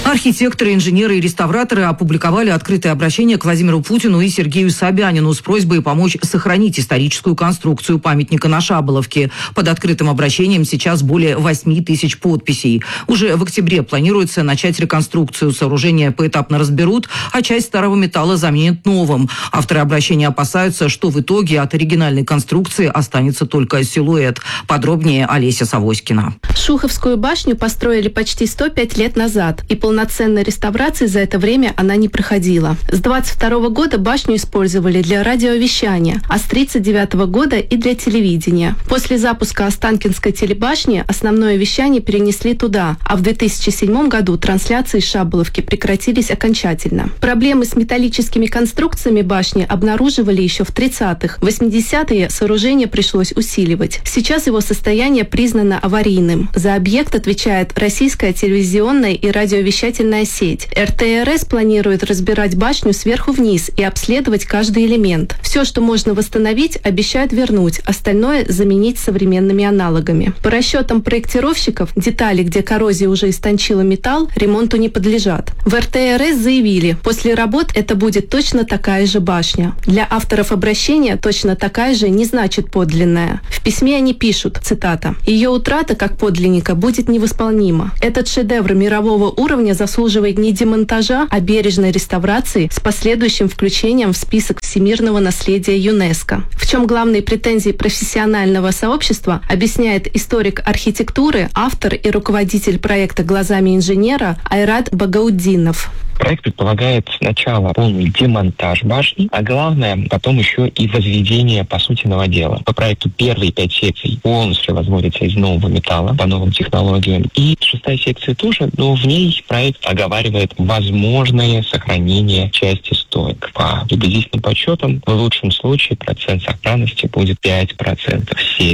[SPEAKER 2] Архитекторы, инженеры и реставраторы опубликовали открытое обращение к Владимиру Путину и Сергею Собянину с просьбой помочь сохранить историческую конструкцию памятника на Шаболовке. Под открытым обращением сейчас более 8 тысяч подписей. Уже в октябре планируется начать реконструкцию. Сооружение поэтапно разберут, а часть старого металла заменят новым. Авторы обращения опасаются, что в итоге от оригинальной конструкции останется только силуэт. Подробнее Олеся Савоськина.
[SPEAKER 1] Шуховскую башню построили почти 105 лет назад, и полноценной реставрации за это время она не проходила. С 22 года башню использовали для радиовещания, а с 39 года и для телевидения. После запуска Останкинской телебашни основное вещание перенесли туда, а в 2007 году трансляции с Шаболовки прекратились окончательно. Проблемы с металлическими конструкциями башни обнаруживали еще в 30-х. В 80-е сооружение пришлось усиливать. Сейчас его состояние признано аварийным. За объект отвечает российская телевизионная и радиовещательная сеть. РТРС планирует разбирать башню сверху вниз и обследовать каждый элемент. Все, что можно восстановить, обещают вернуть, остальное заменить современными аналогами. По расчетам проектировщиков, детали, где коррозия уже истончила металл, ремонту не подлежат. В РТРС заявили, после работ это будет точно такая же башня. Для авторов обращения точно такая же не значит подлинная. В письме они пишут, цитата, «Ее утрата как подлинника будет невосполнима. Этот шедевр мирового уровня заслуживает не демонтажа, а бережной реставрации с последующим включением в список всемирного наследия ЮНЕСКО». В чем главные претензии профессионального сообщества, объясняет историк архитектуры, автор и руководитель проекта «Глазами инженера» Айрат Багауддинов.
[SPEAKER 4] Проект предполагает сначала полный демонтаж башни, а главное, потом еще и возведение, по сути, новодела. По проекту первые 5 секций полностью возводятся из нового металла по новым технологиям. И 6-я секция тоже, но в ней проект оговаривает возможное сохранение части стоек. По приблизительным подсчетам, в лучшем случае процент сохранности будет 5%,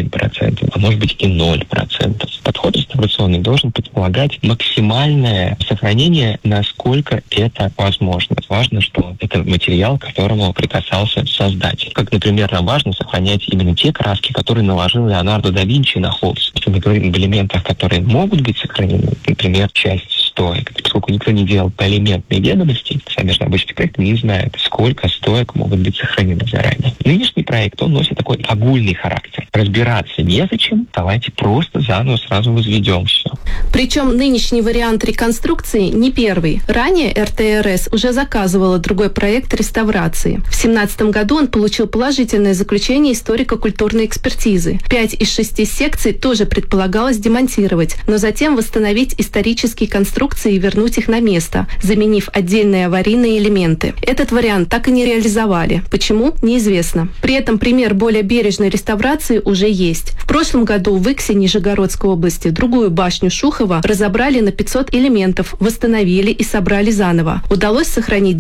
[SPEAKER 4] 7%, а может быть и 0%. Подход реставрационный должен предполагать максимальное сохранение, насколько это возможно. Важно, что это материал, к которому прикасался создатель. Как, например, нам важно сохранять именно те краски, которые наложил Леонардо да Винчи на холст. Если мы говорим об элементах, которые могут быть сохранены, например, часть стоек, поскольку никто не делал поэлементные ведомости, сами же обычные проекты не знают, сколько стоек могут быть сохранены заранее. Нынешний проект, он носит такой огульный характер. Разбираться незачем, давайте просто заново сразу возведем все.
[SPEAKER 1] Причем нынешний вариант реконструкции не первый. Ранее РТРС уже заказывала другой проект реставрации. В 2017 году он получил положительное заключение историко-культурной экспертизы. 5 из 6 секций тоже предполагалось демонтировать, но затем восстановить исторические конструкции и вернуть их на место, заменив отдельные аварийные элементы. Этот вариант так и не реализовали. Почему? Неизвестно. При этом пример более бережной реставрации уже есть. В прошлом году в Иксе Нижегородской области другую башню Шухова разобрали на 500 элементов, восстановили и собрали заново. Удалось сохранить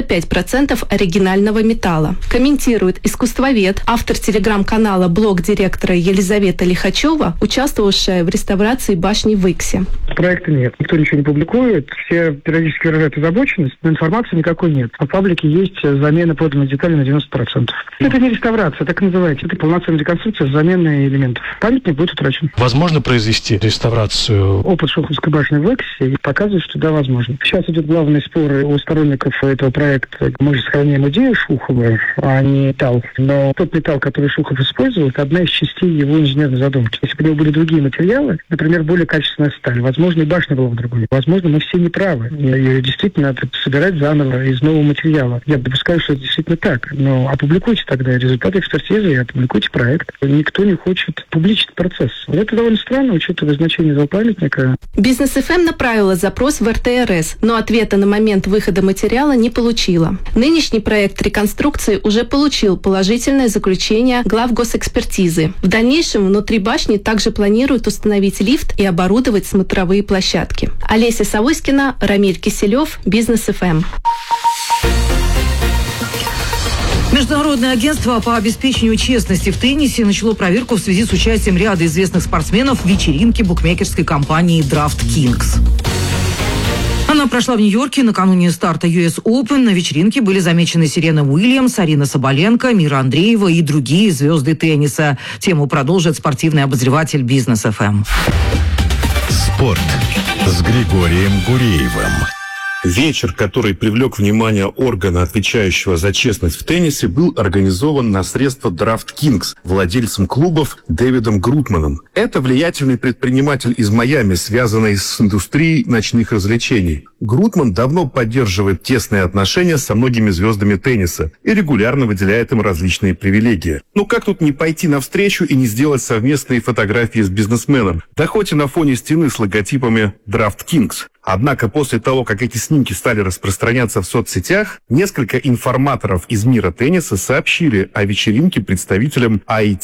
[SPEAKER 1] 95% оригинального металла. Комментирует искусствовед, автор телеграм-канала «Блог директора» Елизавета Лихачева, участвовавшая в реставрации башни в Иксе.
[SPEAKER 23] Проекта нет. Никто ничего не публикует. Все периодически выражают озабоченность, но информации никакой нет. В паблике есть замена подлинных деталей на 90%. Это не реставрация, так и называется. Это полноценная реконструкция с заменой элементов. Памятник будет утрачен.
[SPEAKER 9] Возможно произвести реставрацию?
[SPEAKER 23] Опыт Шуховской башни в Иксе показывает, что да, возможно. Сейчас идет главный спор у сторонников этого проекта. Мы же сохраняем идею Шухова, а не металл. Но тот металл, который Шухов использовал, это одна из частей его инженерной задумки. Если бы у него были другие материалы, например, более качественная сталь, возможно, и башня была бы другой. Возможно, мы все неправы. Ее действительно надо собирать заново из нового материала. Я допускаю, что это действительно так. Но опубликуйте тогда результаты экспертизы и опубликуйте проект. Никто не хочет публичить процесс. Это довольно странно, учитывая значение этого памятника.
[SPEAKER 1] Бизнес ФМ направила запрос в РТРС, но ответа на момент выхода материала не получила. Нынешний проект реконструкции уже получил положительное заключение глав госэкспертизы. В дальнейшем внутри башни также планируют установить лифт и оборудовать смотровые площадки. Олеся Савоськина, Рамиль Киселев, Бизнес ФМ.
[SPEAKER 2] Международное агентство по обеспечению честности в теннисе начало проверку в связи с участием ряда известных спортсменов в вечеринке букмекерской компании DraftKings. Она прошла в Нью-Йорке накануне старта US Open. На вечеринке были замечены Серена Уильямс, Арина Соболенко, Мира Андреева и другие звезды тенниса. Тему продолжит спортивный обозреватель Бизнес ФМ.
[SPEAKER 3] Спорт с Григорием Гуреевым.
[SPEAKER 5] Вечер, который привлек внимание органа, отвечающего за честность в теннисе, был организован на средства DraftKings владельцем клубов Дэвидом Грутманом. Это влиятельный предприниматель из Майами, связанный с индустрией ночных развлечений. Грутман давно поддерживает тесные отношения со многими звездами тенниса и регулярно выделяет им различные привилегии. Ну как тут не пойти навстречу и не сделать совместные фотографии с бизнесменом? Да хоть и на фоне стены с логотипами DraftKings. Однако после того, как эти снимки стали распространяться в соцсетях, несколько информаторов из мира тенниса сообщили о вечеринке представителям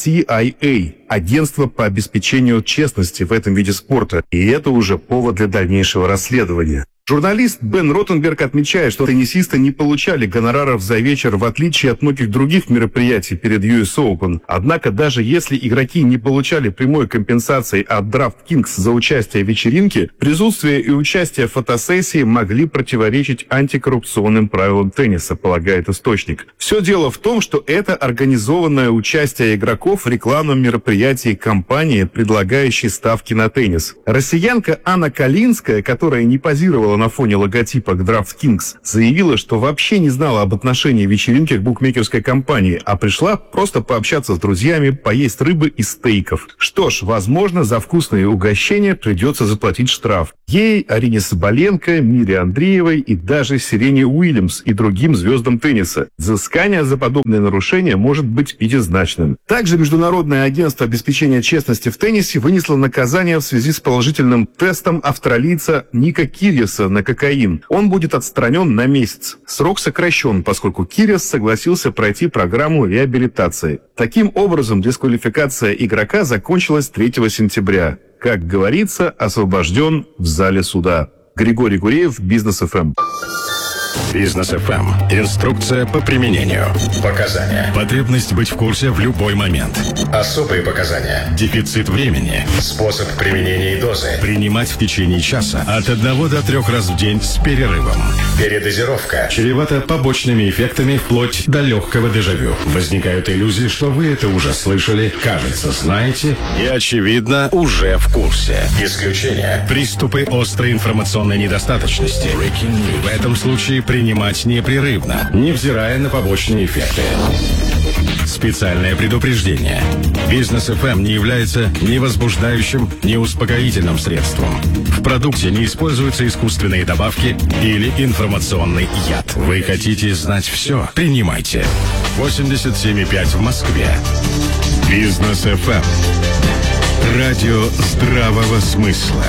[SPEAKER 5] ITIA, агентства по обеспечению честности в этом виде спорта. И это уже повод для дальнейшего расследования. Журналист Бен Ротенберг отмечает, что теннисисты не получали гонораров за вечер, в отличие от многих других мероприятий перед US Open. Однако даже если игроки не получали прямой компенсации от DraftKings за участие в вечеринке, присутствие и участие в фотосессии могли противоречить антикоррупционным правилам тенниса, полагает источник. Все дело в том, что это организованное участие игроков в рекламном мероприятии компании, предлагающей ставки на теннис. Россиянка Анна Калинская, которая не позировала на фоне логотипа DraftKings, заявила, что вообще не знала об отношении вечеринки к букмекерской компании, а пришла просто пообщаться с друзьями, поесть рыбы и стейков. Что ж, возможно, за вкусные угощения придется заплатить штраф. Ей, Арине Соболенко, Мире Андреевой и даже Сирене Уильямс и другим звездам тенниса. Взыскание за подобные нарушения может быть пятизначным. Также Международное агентство обеспечения честности в теннисе вынесло наказание в связи с положительным тестом австралийца Ника Кирьяса на кокаин. Он будет отстранен на месяц. Срок сокращен, поскольку Кирьяс согласился пройти программу реабилитации. Таким образом, дисквалификация игрока закончилась 3 сентября. Как говорится, освобожден в зале суда. Григорий Гуреев, Бизнес ФМ.
[SPEAKER 3] Бизнес ФМ. Инструкция по применению. Показания. Потребность быть в курсе в любой момент. Особые показания. Дефицит времени. Способ применения и дозы. Принимать в течение часа от 1 до 3 раз в день с перерывом. Передозировка. Чревата побочными эффектами вплоть до легкого дежавю. Возникают иллюзии, что вы это уже слышали, кажется, знаете и, очевидно, уже в курсе. Исключение. Приступы острой информационной недостаточности. В этом случае принимать непрерывно, невзирая на побочные эффекты. Специальное предупреждение. Бизнес ФМ не является ни возбуждающим, ни успокоительным средством. В продукте не используются искусственные добавки или информационный яд. Вы хотите знать все? Принимайте. 87,5 в Москве. Бизнес ФМ. Радио здравого смысла.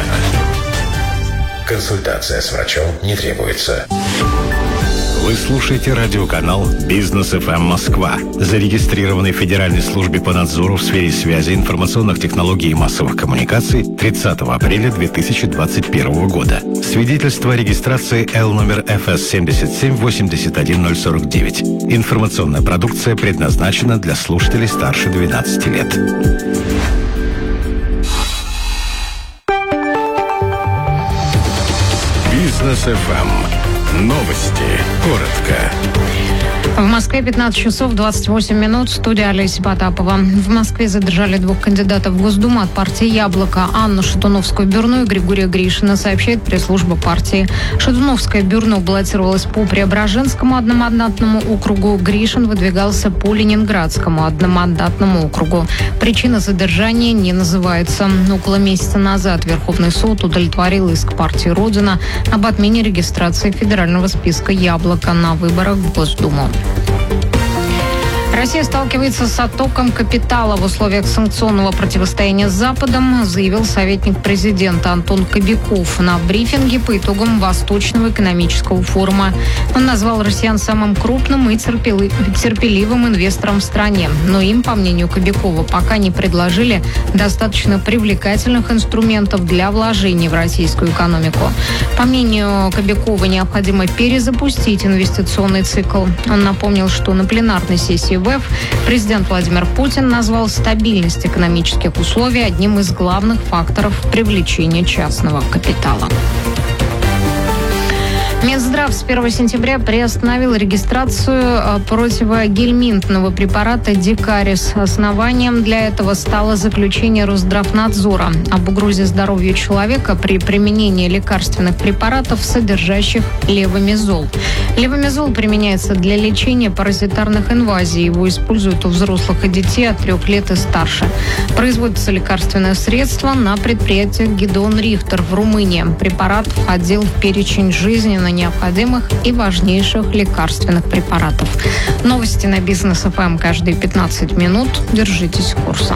[SPEAKER 3] Консультация с врачом не требуется. Вы слушаете радиоканал «Бизнес ФМ Москва», зарегистрированный в Федеральной службе по надзору в сфере связи, информационных технологий и массовых коммуникаций 30 апреля 2021 года. Свидетельство о регистрации Л номер ФС 7781049. Информационная продукция предназначена для слушателей старше 12 лет. Бизнес ФМ. Новости. Коротко.
[SPEAKER 13] В Москве 15 часов 28 минут. Студия Олеся Потапова. В Москве задержали 2 кандидатов в Госдуму от партии «Яблоко». Анну Шатуновскую-Бюрну и Григория Гришина, сообщает пресс-служба партии. Шатуновская-Бюрну баллотировалась по Преображенскому одномандатному округу. Гришин выдвигался по Ленинградскому одномандатному округу. Причина задержания не называется. Около месяца назад Верховный суд удовлетворил иск партии «Родина» об отмене регистрации федерального списка «Яблоко» на выборах в Госдуму. Россия сталкивается с оттоком капитала в условиях санкционного противостояния с Западом, заявил советник президента Антон Кобяков на брифинге по итогам Восточного экономического форума. Он назвал россиян самым крупным и терпеливым инвестором в стране. Но им, по мнению Кобякова, пока не предложили достаточно привлекательных инструментов для вложений в российскую экономику. По мнению Кобякова, необходимо перезапустить инвестиционный цикл. Он напомнил, что на пленарной сессии ВЭФ президент Владимир Путин назвал стабильность экономических условий одним из главных факторов привлечения частного капитала. Минздрав с 1 сентября приостановил регистрацию противогельминтного препарата «Дикарис». Основанием для этого стало заключение Росздравнадзора об угрозе здоровью человека при применении лекарственных препаратов, содержащих левомизол. Левомизол применяется для лечения паразитарных инвазий. Его используют у взрослых и детей от 3 лет и старше. Производится лекарственное средство на предприятии «Гедеон Рихтер» в Румынии. Препарат входил в перечень жизненно необходимых и важнейших лекарственных препаратов. Новости на Бизнес ФМ каждые 15 минут. Держитесь курса.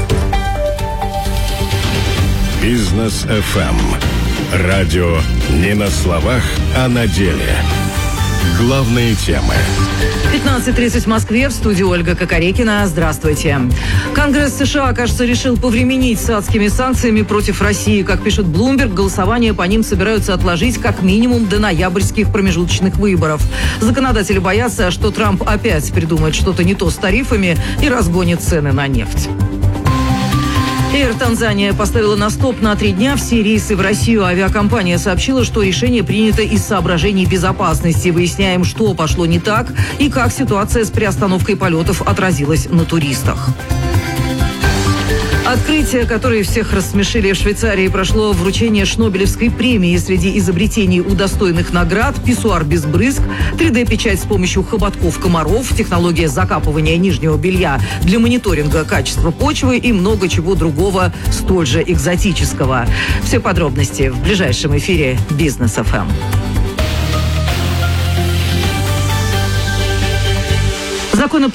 [SPEAKER 3] Бизнес ФМ. Радио не на словах, а на деле. Главные темы.
[SPEAKER 2] 15:30 в Москве. В студии Ольга Кокорекина. Здравствуйте. Конгресс США, кажется, решил повременить с адскими санкциями против России. Как пишет Bloomberg, голосование по ним собираются отложить как минимум до ноябрьских промежуточных выборов. Законодатели боятся, что Трамп опять придумает что-то не то с тарифами и разгонит цены на нефть. Air Tanzania поставила на стоп на 3 дня все рейсы в Россию. Авиакомпания сообщила, что решение принято из соображений безопасности. Выясняем, что пошло не так и как ситуация с приостановкой полетов отразилась на туристах. Открытие, которое всех рассмешили в Швейцарии, прошло вручение Шнобелевской премии. Среди изобретений удостоенных наград писсуар без брызг, 3D-печать с помощью хоботков комаров, технология закапывания нижнего белья для мониторинга качества почвы и много чего другого столь же экзотического. Все подробности в ближайшем эфире Бизнес ФМ.